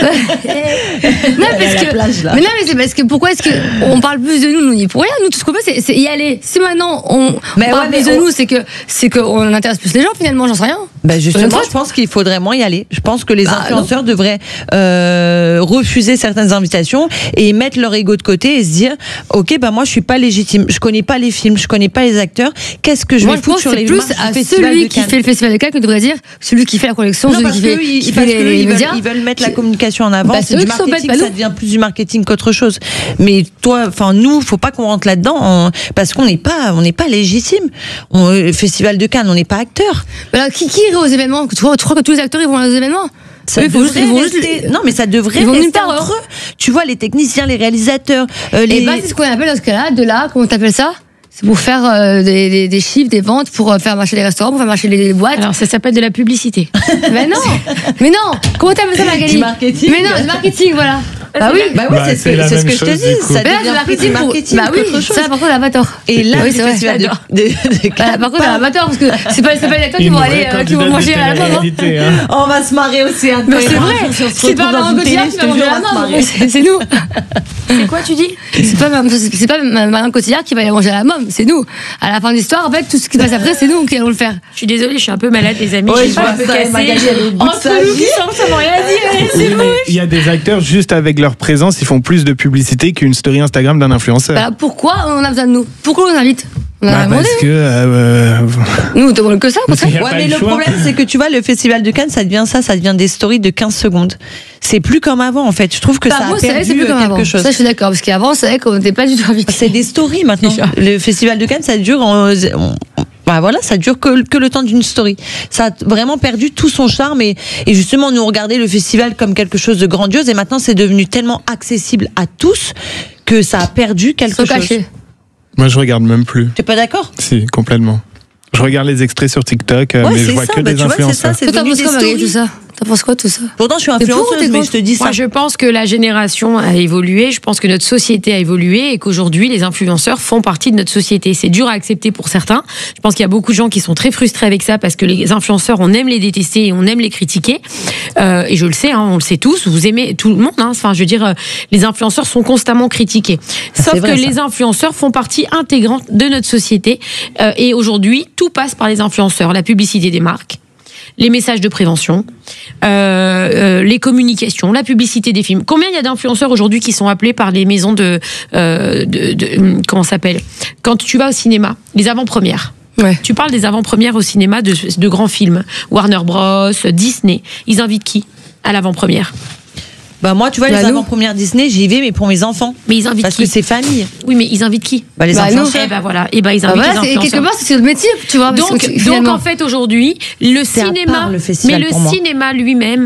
non, parce que. plage, là. Mais non, mais c'est parce que pourquoi est-ce qu'on parle plus de nous? Nous, on y est pour rien. Nous, tout ce qu'on fait, c'est- c'est y aller. Si maintenant, on, Mais on parle ouais, mais plus de on- nous, c'est que c'est qu'on intéresse plus les gens, finalement, j'en sais rien. Ben justement, Peut-être. je pense qu'il faudrait moins y aller. Je pense que les Bah, influenceurs devraient euh, refuser certaines invitations et mettre leur ego de côté et se dire, ok, bah moi je suis pas légitime, je connais pas les films, je connais pas les acteurs. Qu'est-ce que je Moi, vais je foutre pense sur que c'est les plus marches du à Festival celui de qui Cannes? fait le festival de Cannes que devrait dire celui qui fait la collection, Non, celui parce qui que fait, eux, ils, qui parce fait que eux, les, ils, les veulent, médias. ils veulent mettre la communication en avant. Bah, c'est c'est du eux qui sont bêtes, marketing, pas ça nous. devient plus du marketing qu'autre chose. Mais toi, enfin nous, faut pas qu'on rentre là-dedans en- parce qu'on n'est pas, on n'est pas légitime. On, le Festival de Cannes, on n'est pas acteur. Alors, qui, qui irait aux événements? Tu crois, tu crois que tous les acteurs ils vont aux événements? Ça Eux, ils vont juste- devrait ils vont juste- rester- Non, mais ça devrait Ils vont rester nulle part, entre eux. Tu vois, les techniciens, les réalisateurs, euh, les. Et bah, c'est ce qu'on appelle dans ce cas-là, de là, comment t'appelles ça? C'est pour faire euh, des, des, des chiffres, des ventes, pour euh, faire marcher les restaurants, pour faire marcher les, les boîtes. Alors, ça s'appelle de la publicité. Mais non, mais non. Comment t'appelles ça, Magali? Du marketing. Mais non, du marketing, voilà. Bah oui. Bah oui, Bah, c'est ce c'est que, la c'est ce même que je te chose, dis. du coup. Ça Mais là, devient du plus du marketing, pour... marketing bah oui, qu'autre chose. ça, par contre, elle a pas tort. Et là, oui, le c'est vrai. Festival de, de, de Bah, par contre, elle a pas tort, parce que c'est pas, c'est pas les acteurs qui Une vont vraie aller, euh, qui vont candidate manger de à la pomme. hein. télé-réalité, hein. On va se marrer aussi un peu. Mais c'est vrai, Si on se c'est pas retrouve dans Marion une Cotillard télé, qui je va te manger jure, à on va la se mort, marrer. c'est c'est nous. C'est quoi, tu dis? C'est pas, c'est pas Marion Cotillard qui va aller manger à la môme, c'est nous. À la fin de l'histoire, en fait, tout ce qui passe après, c'est nous qui allons le faire. Je suis désolée, je suis un peu malade, les amis. Ouais, je je suis un vois peu ça, cassée. Magali, elle est au bout de Entre sa nous vie. qui sommes, ça m'a rien dit. Oui, C'est mais moche. il y a des acteurs juste avec leur présence, ils font plus de publicité qu'une story Instagram d'un influenceur. Bah, pourquoi on a besoin de nous? Pourquoi on nous invite? On a Bah, rien demandé. parce que euh, Nous, on demande que ça, au contraire. Il y a Ouais, pas mais le le choix. problème, c'est que tu vois, le Festival de Cannes, ça devient ça, ça devient des stories de quinze secondes. C'est plus comme avant, en fait. Je trouve que Bah, ça moi, a c'est vrai que perdu c'est plus euh, comme quelque avant. chose. Ça, je suis d'accord, parce qu'avant, c'est vrai qu'on n'était pas du tout invités. C'est des stories maintenant. Le Festival de Cannes, ça dure en, Bah voilà, ça dure que, que le temps d'une story. Ça a vraiment perdu tout son charme et, et justement, nous on regardait le festival comme quelque chose de grandiose et maintenant c'est devenu tellement accessible à tous que ça a perdu quelque chose. Caché. Moi, je regarde même plus. T'es pas d'accord? Si, complètement. Je regarde les extraits sur TikTok, ouais, mais je vois ça, que bah, des tu vois, influenceurs. C'est ça, c'est devenu des stories. Tout ça. T'en penses quoi tout ça? Pourtant, je suis influenceuse, mais je te dis ça. Moi, je pense que la génération a évolué. Je pense que notre société a évolué et qu'aujourd'hui, les influenceurs font partie de notre société. C'est dur à accepter pour certains. Je pense qu'il y a beaucoup de gens qui sont très frustrés avec ça parce que les influenceurs, on aime les détester et on aime les critiquer. Euh, et je le sais, hein, on le sait tous. Vous aimez tout le monde. Hein. Enfin, je veux dire, les influenceurs sont constamment critiqués. Sauf vrai, que ça. Les influenceurs font partie intégrante de notre société. Euh, et aujourd'hui, tout passe par les influenceurs. La publicité des marques, les messages de prévention, euh, euh, les communications, la publicité des films. Combien il y a d'influenceurs aujourd'hui qui sont appelés par les maisons de... Euh, de, de comment ça s'appelle? Quand tu vas au cinéma, les avant-premières. Ouais. Tu parles des avant-premières au cinéma de, de grands films. Warner Bros, Disney. Ils invitent qui à l'avant-première? Bah moi, tu vois, bah les avant-premières Disney, j'y vais, mais pour mes enfants. Mais ils invitent Parce qui? que c'est famille. Oui, mais ils invitent qui? Bah les bah influenceurs. Et bah voilà. Et bah ils invitent bah voilà, les influenceurs. Quelque part, c'est le métier, tu vois. Donc, que, donc en fait, aujourd'hui, le c'est cinéma, part, le festival, mais le pour moi. cinéma lui-même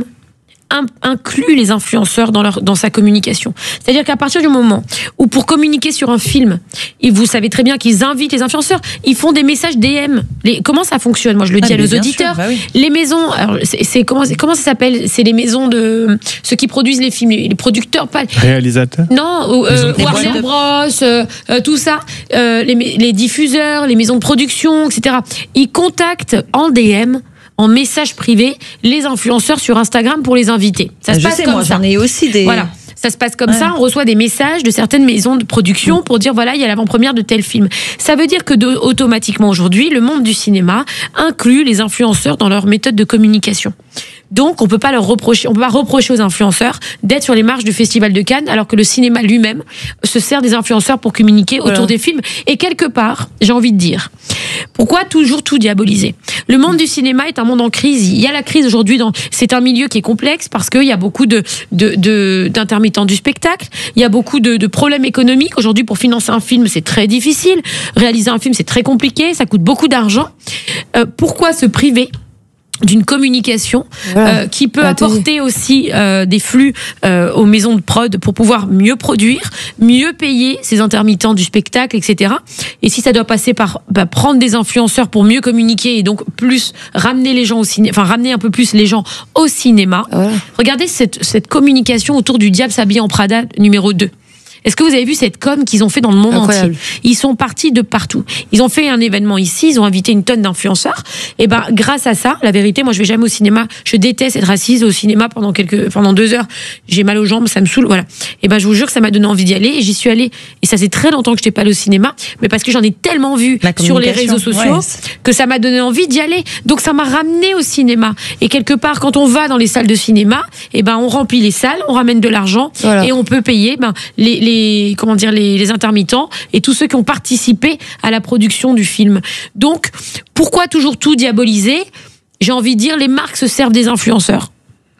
inclut les influenceurs dans leur dans sa communication. C'est-à-dire qu'à partir du moment où pour communiquer sur un film, et vous savez très bien qu'ils invitent les influenceurs, ils font des messages D M. Les, comment ça fonctionne? Moi, je le dis ah, à nos auditeurs. Sûr, bah oui. Les maisons, alors c'est, c'est comment comment ça s'appelle? C'est les maisons de ceux qui produisent les films, les producteurs, pas réalisateurs. Non, euh, Warner Bros, euh, euh, tout ça, euh, les, les diffuseurs, les maisons de production, et cetera. Ils contactent en D M, en message privé, les influenceurs sur Instagram pour les inviter. Ça se je passe sais, comme moi, ça. J'en ai aussi des. Voilà. Ça se passe comme ouais. ça, on reçoit des messages de certaines maisons de production pour dire voilà, il y a l'avant-première de tel film. Ça veut dire que de, automatiquement aujourd'hui, le monde du cinéma inclut les influenceurs dans leur méthode de communication. Donc, on peut pas leur reprocher, on peut pas reprocher aux influenceurs d'être sur les marches du Festival de Cannes, alors que le cinéma lui-même se sert des influenceurs pour communiquer voilà. autour des films. Et quelque part, j'ai envie de dire, pourquoi toujours tout diaboliser? Le monde du cinéma est un monde en crise. Il y a la crise aujourd'hui. Dans, c'est un milieu qui est complexe parce qu'il y a beaucoup de, de, de, d'intermittents du spectacle. Il y a beaucoup de, de problèmes économiques. Aujourd'hui, pour financer un film, c'est très difficile. Réaliser un film, c'est très compliqué. Ça coûte beaucoup d'argent. Euh, pourquoi se priver d'une communication voilà. euh, qui peut bah, apporter aussi euh, des flux euh, aux maisons de prod pour pouvoir mieux produire, mieux payer ces intermittents du spectacle, et cetera. Et si ça doit passer par bah, prendre des influenceurs pour mieux communiquer et donc plus ramener les gens au cinéma, enfin ramener un peu plus les gens au cinéma. Voilà. Regardez cette, cette communication autour du Diable s'habille en Prada numéro deux. Est-ce que vous avez vu cette com qu'ils ont fait dans le monde Incroyable. entier? Ils sont partis de partout. Ils ont fait un événement ici, ils ont invité une tonne d'influenceurs. Et ben, grâce à ça, la vérité, moi, je vais jamais au cinéma. Je déteste être assise au cinéma pendant quelques, pendant deux heures. J'ai mal aux jambes, ça me saoule, voilà. Et ben, je vous jure que ça m'a donné envie d'y aller et j'y suis allée. Et ça fait très longtemps que je n'étais pas allée au cinéma, mais parce que j'en ai tellement vu sur les réseaux sociaux ouais. que ça m'a donné envie d'y aller. Donc, ça m'a ramené au cinéma. Et quelque part, quand on va dans les salles de cinéma, et ben, on remplit les salles, on ramène de l'argent voilà. et on peut payer, ben, les, les Les, comment dire, les, les intermittents et tous ceux qui ont participé à la production du film. Donc, pourquoi toujours tout diaboliser? J'ai envie de dire, les marques se servent des influenceurs.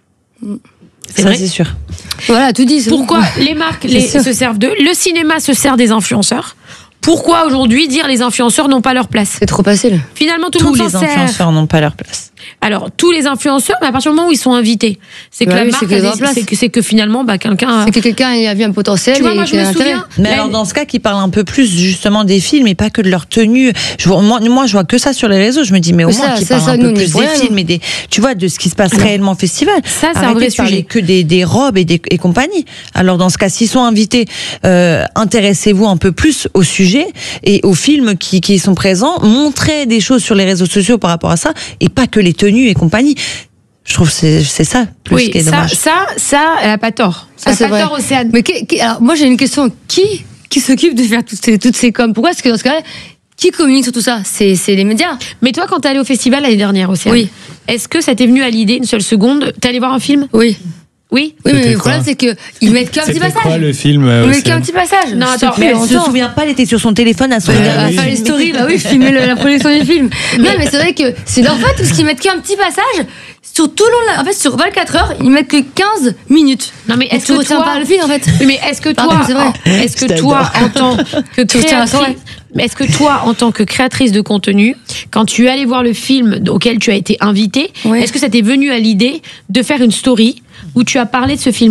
C'est vrai, c'est sûr. Voilà, tout dit. Pourquoi bon. les marques les, se servent d'eux? Le cinéma se sert des influenceurs. Pourquoi aujourd'hui dire les influenceurs n'ont pas leur place? C'est trop facile. Finalement, tout Tous le monde s'en sert. Tous les influenceurs n'ont pas leur place. Alors, tous les influenceurs, mais à partir du moment où ils sont invités, c'est que bah la oui, marque, c'est que, c'est, que, c'est que finalement, bah, quelqu'un... C'est que quelqu'un a vu un potentiel. Tu vois, moi, je me souviens... Mais alors, dans ce cas, qui parle un peu plus, justement, des films et pas que de leur tenue. Je vois, moi, moi, je vois que ça sur les réseaux. Je me dis, mais au mais moins, qui parle un peu plus des films et des... Tu vois, de ce qui se passe alors, réellement au festival. Ça, c'est Arrêtez un vrai de parler sujet. que des, des robes et, des, et compagnie. Alors, dans ce cas, s'ils sont invités, euh, intéressez-vous un peu plus au sujet et aux films qui, qui sont présents. Montrez des choses sur les réseaux sociaux par rapport à ça et pas que les tenues et compagnie. Je trouve que c'est, c'est ça, plus oui, qui est ça, dommage. Ça, ça, elle a pas tort. Ça, c'est a pas vrai. tort, Océane. Mais qui, qui, alors, moi, j'ai une question. Qui, qui s'occupe de faire toutes ces, toutes ces coms? Pourquoi est-ce que dans ce cas-là, qui communique sur tout ça? C'est, c'est les médias. Mais toi, quand t'es allée au festival l'année dernière, Océane, oui. est-ce que ça t'est venu à l'idée une seule seconde? T'es allée voir un film? Oui. Oui, oui, mais le problème, c'est qu'ils mettent qu'un petit passage. Quoi, le film euh, Ils mettent qu'un petit passage. Non, attends, mais elle se souvient pas, elle était sur son téléphone à son à oui. faire les stories, bah oui, filmer le, la production du film. Non, mais c'est vrai que c'est leur fait, parce qu'ils mettent qu'un petit passage. Sur tout le long, en fait, sur vingt-quatre heures, ils mettent que quinze minutes. Non, mais est-ce Donc, que tu toi, pas le film, en fait. Mais est-ce que toi, Pardon, c'est vrai. est-ce que toi, en tant que créatrice, Mais est-ce que toi, en tant que créatrice de contenu, quand tu es allée voir le film auquel tu as été invitée, oui. est-ce que ça t'est venu à l'idée de faire une story où tu as parlé de ce film ?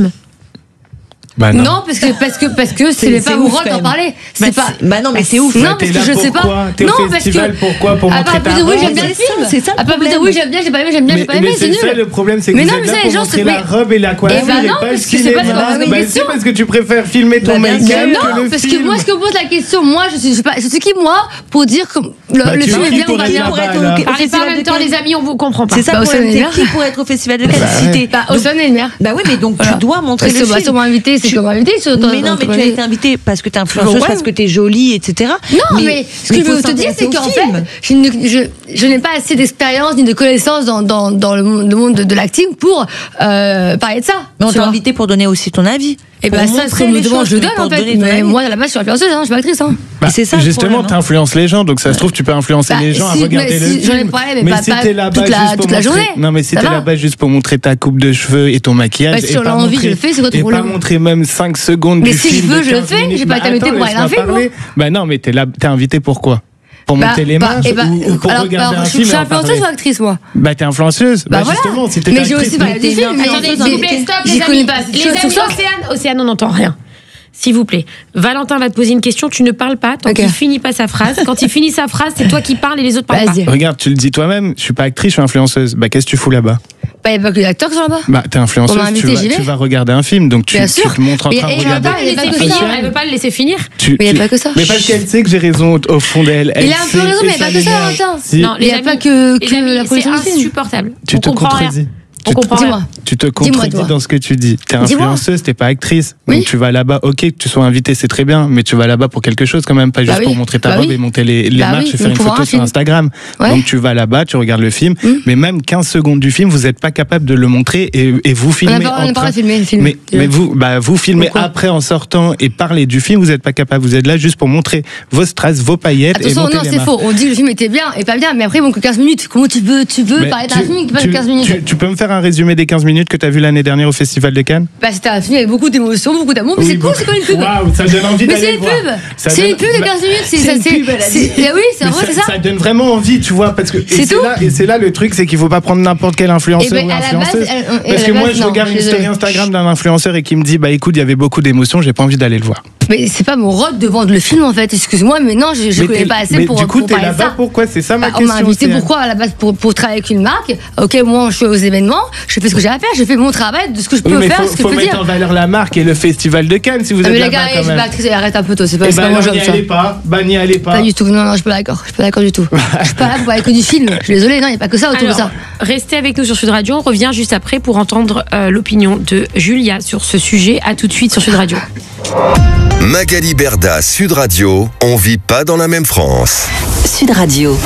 Bah non. non, parce que parce que parce que c'est, c'est pas mon rôle d'en parler. C'est bah, pas. Bah non, mais c'est ouf. Non, parce que je sais pas. T'es non, au festival, parce que. Pourquoi pour montrer ta race. Oui, j'aime bien le film. C'est ça. À part dire oui, j'aime bien, j'ai pas aimé, j'aime bien, j'ai pas aimé, c'est nul. Mais c'est ça le problème, c'est que mais vous non, êtes mais là ça, pour les gens montrer se la robe et la coiffure et pas le cinéma. Bah c'est parce que tu préfères filmer ton make-up que le film. Non, parce que moi, je me pose la question. Moi, je suis pas, je suis qui moi pour dire que le film est bien ou pas bien. Parlez pas en même temps, les amis, on vous comprend pas. C'est ça. T'es qui pour être au festival de Cannes? Bah, Océane et Mer. Bah oui, mais donc tu dois montrer le film. Si on m'a invité, c'est qu'on m'a invité. Mais non, mais tu as été invitée parce que t'es influenceuse, parce que t'es jolie, et cetera. Non, mais ce que je veux te dire, c'est qu'en fait, je, ne, je, je n'ai pas assez d'expérience ni de connaissances dans, dans, dans le monde de, de l'acting pour euh, parler de ça. Mais on t'a invité pour donner aussi ton avis. Et bah ça, c'est comme devant, je le donne en fait. Mais moi, à la base, je suis influenceuse, hein, je suis pas actrice. Hein. Bah, c'est ça. Justement, t'influences les gens, donc ça se trouve, tu peux influencer bah, les gens si, à regarder si, le film. J'en ai parlé, mais, mais pas, si pas t'es là-bas toute la, juste toute la journée. Non, mais si t'es là-bas juste pour montrer ta coupe de cheveux et ton maquillage. Bah, si on a envie, je le fais, c'est quoi ton problème? Et pas montrer même cinq secondes du film. Mais si je veux, je le fais. J'ai pas été invité pour aller à un film. Bah non, mais t'es là, t'es invité pourquoi? Pour monter les marches ou pour regarder un film? Je suis influenceuse ou actrice, moi? Bah t'es influenceuse. Bah justement, si t'es actrice. Mais j'ai aussi parlé des films. Mais attendez, s'il vous plaît, stop, les amis. Les amis, Océane, Océane, on n'entend rien. S'il vous plaît, Valentin va te poser une question, tu ne parles pas tant okay. qu'il finit pas sa phrase. Quand il finit sa phrase, c'est toi qui parles et les autres parlent Vas-y. pas. Regarde, tu le dis toi-même, je suis pas actrice, je suis influenceuse. Bah qu'est-ce que tu fous là-bas? Bah il n'y a pas que les acteurs qui sont là-bas. Bah t'es influenceuse, tu vas, tu vas regarder un film, donc tu, tu te montres en train de regarder. Elle veut pas le laisser finir. Tu, mais il n'y a pas que ça. Mais parce qu'elle sait que j'ai raison au fond d'elle. Il a un peu raison, mais il n'y a pas que ça, Valentin. Non, il n'y a pas que la production du film. C'est insupportable. Tu te contredis. On comprend. Dis-moi. Tu te contredis dans ce que tu dis. T'es influenceuse, t'es pas actrice. Oui. Donc tu vas là-bas, ok, que tu sois invitée, c'est très bien, mais tu vas là-bas pour quelque chose quand même, pas juste bah oui. pour montrer ta bah robe oui. et monter les, les bah marches oui. et faire une photo sur Instagram. Ouais. Donc tu vas là-bas, tu regardes le film, mmh. mais même quinze secondes du film, vous n'êtes pas capable de le montrer et, et vous filmez. On n'a pas, en pas train... filmé le film. Mais, mais vous, bah, vous filmez Pourquoi après en sortant et parler du film, vous n'êtes pas capable. Vous êtes là juste pour montrer vos strass, vos paillettes. Attention, et monter non, les c'est marches. faux. On dit que le film était bien et pas bien, mais après, bon, que quinze minutes. Comment tu veux, tu veux parler d'un film qui passe quinze minutes? Tu, tu peux me faire un résumé des quinze minutes que tu as vu l'année dernière au Festival de Cannes? Bah, c'était un film avec beaucoup d'émotions, beaucoup d'amour, mais oui, c'est cool, c'est pas une pub. Waouh, ça donne envie mais d'aller c'est une pub. C'est une pub de quinze minutes. C'est une pub, elle a dit. Oui, c'est vrai, c'est ça. Ça donne vraiment envie, tu vois, parce que. C'est tout. Et c'est là le truc, c'est qu'il faut pas prendre n'importe quel influenceur ou influenceuse. Parce que moi, je regarde une story Instagram d'un influenceur et qui me dit, bah écoute, il y avait beaucoup d'émotions, j'ai pas envie d'aller le voir. Mais c'est pas mon rôle de vendre le film en fait, excuse-moi, mais non, je, je connais pas assez mais pour, du coup, pour t'es parler de ça. Pourquoi? C'est ça ma bah, question. On m'a invité pourquoi à la base pour, pour travailler avec une marque. Ok, moi je suis aux événements, je fais ce que j'ai à faire, je fais mon travail de ce que je peux oui, faire, faut, ce que faut je peux mettre dire. En valeur la marque et le Festival de Cannes si vous ah, êtes mais là-bas les gars, quand je suis même. pas actrice, arrête un peu toi, c'est pas, eh c'est ben pas mon job n'y ça. allez pas, bah n'y allez pas. Pas du tout, non, non, je suis pas d'accord, je suis pas d'accord du tout. Je suis pas là pour parler que du film, je suis désolée, non, il n'y a pas que ça autour Alors, de ça. Restez avec nous sur Sud Radio, on revient juste après pour entendre euh, l'opinion de Julia sur ce sujet. À tout de suite sur Sud Radio. Magali Berda, Sud Radio, on vit pas dans la même France. Sud Radio.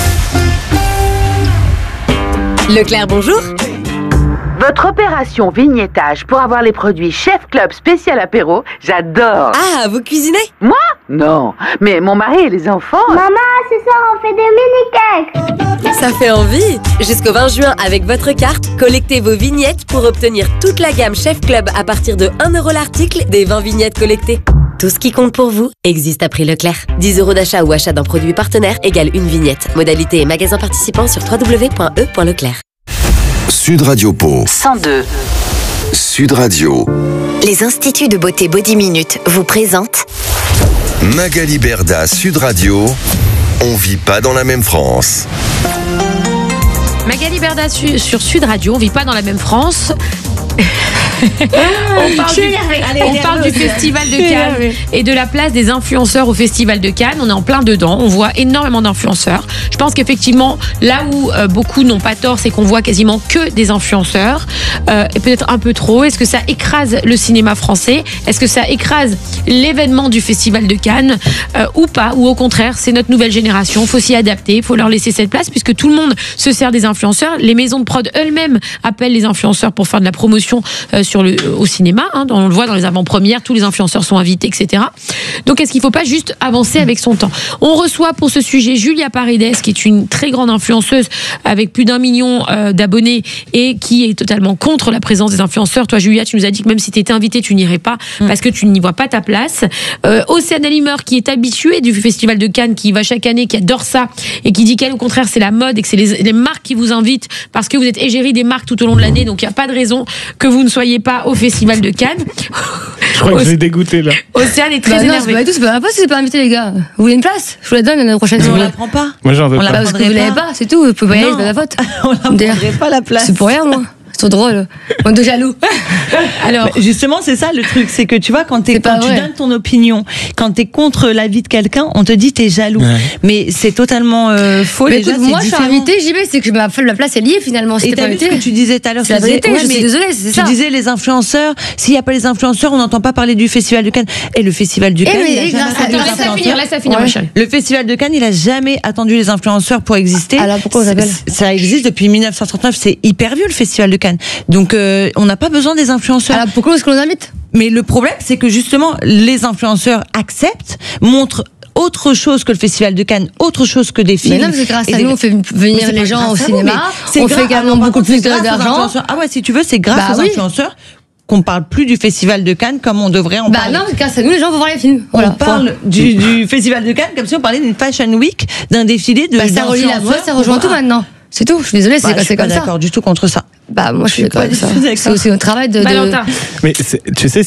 Leclerc, bonjour. Votre opération vignettage pour avoir les produits Chef Club spécial apéro, j'adore. Ah, vous cuisinez? Moi? Non, mais mon mari et les enfants... Maman, ce soir on fait des mini-cakes. Ça fait envie. Jusqu'au vingt juin, avec votre carte, collectez vos vignettes pour obtenir toute la gamme Chef Club à partir de un euro l'article des vingt vignettes collectées. Tout ce qui compte pour vous existe à prix Leclerc. dix euros d'achat ou achat d'un produit partenaire égale une vignette. Modalité et magasin participant sur w w w point e point leclerc. Sud Radio Pau. cent deux. Sud Radio. Les instituts de beauté Body Minute vous présentent Magali Berda, Sud Radio. On vit pas dans la même France. Magali Berda su- sur Sud Radio, on vit pas dans la même France. on parle, du, Allez, on parle du Festival de Cannes et de la place des influenceurs au Festival de Cannes. On est en plein dedans, on voit énormément d'influenceurs. Je pense qu'effectivement, là où euh, beaucoup n'ont pas tort, c'est qu'on voit quasiment que des influenceurs, euh, et peut-être un peu trop. Est-ce que ça écrase le cinéma français? Est-ce que ça écrase l'événement du Festival de Cannes euh, ou pas? Ou au contraire, c'est notre nouvelle génération, il faut s'y adapter, il faut leur laisser cette place puisque tout le monde se sert des influenceurs. Les maisons de prod elles-mêmes appellent les influenceurs pour faire de la promotion euh, sur le, au cinéma. Hein, on le voit dans les avant-premières, tous les influenceurs sont invités, et cetera. Donc, est-ce qu'il ne faut pas juste avancer avec son temps? On reçoit pour ce sujet Julia Paredes, qui est une très grande influenceuse avec plus d'un million euh, d'abonnés et qui est totalement contre la présence des influenceurs. Toi, Julia, tu nous as dit que même si tu étais invitée, tu n'irais pas mmh. parce que tu n'y vois pas ta place. Euh, Océane Alimer, qui est habituée du Festival de Cannes, qui y va chaque année, qui adore ça et qui dit qu'elle, au contraire, c'est la mode et que c'est les, les marques qui vous invitent parce que vous êtes égérie des marques tout au long de l'année, donc il n'y a pas de raison que vous ne soyez pas au Festival de Cannes. Je crois que je vais dégoûter là. Océane est très bah énervée. Non, c'est pas tout, c'est pas, c'est pas invité les gars. Vous voulez une place? Je vous la donne l'année prochaine. On la prend pas. Moi j'en veux on pas. La parce que vous l'avez pas, c'est tout. Vous pouvez pas y aller, c'est pas la faute. On la prendrait pas la place. C'est pour rien moi. C'est drôle. On est de jaloux. Alors, mais justement, c'est ça le truc, c'est que tu vois, quand, t'es, quand tu donnes ton opinion, quand t'es contre l'avis de quelqu'un, on te dit t'es jaloux. Ouais. Mais c'est totalement euh, faux. Mais déjà, écoute, c'est moi, différent. je suis invitée, j'y vais, c'est que ma, la place est liée finalement. Et t'as vu ce que tu disais tout à l'heure? C'est la vérité, disais, je ouais, suis désolée, c'est tu ça. Tu disais les influenceurs, s'il n'y a pas les influenceurs, on n'entend pas parler du Festival de Cannes. Et le Festival du et Cannes, mais, il a et jamais grâce à, attendu laisse les ça finir, laisse ça finir, ouais. Michel. Le Festival de Cannes, il a jamais attendu les influenceurs pour exister. Alors pourquoi on s'appelle? Ça existe depuis mille neuf cent trente-neuf, c'est hyper vieux le Festival de Cannes. Donc euh, on n'a pas besoin des influenceurs. Alors pourquoi est-ce qu'on les invite? Mais le problème, c'est que justement, les influenceurs acceptent, montrent autre chose que le Festival de Cannes, autre chose que des films. Mais non, c'est grâce à nous, on fait venir les gens au cinéma, on fait également beaucoup plus d'argent. Ah ouais, si tu veux, c'est grâce aux influenceurs qu'on parle plus du Festival de Cannes comme on devrait en bah parler. Bah non, grâce à nous, les gens vont voir les films. Voilà, on parle du, du Festival de Cannes comme si on parlait d'une Fashion Week, d'un défilé de. Bah ça relie la mode, ça rejoint tout maintenant. C'est tout. Je suis désolée, c'est bah, comme ça. Je suis pas d'accord du tout contre ça. Bah moi, je suis d'accord avec ça. C'est aussi un travail de. Valentin. Mais tu sais.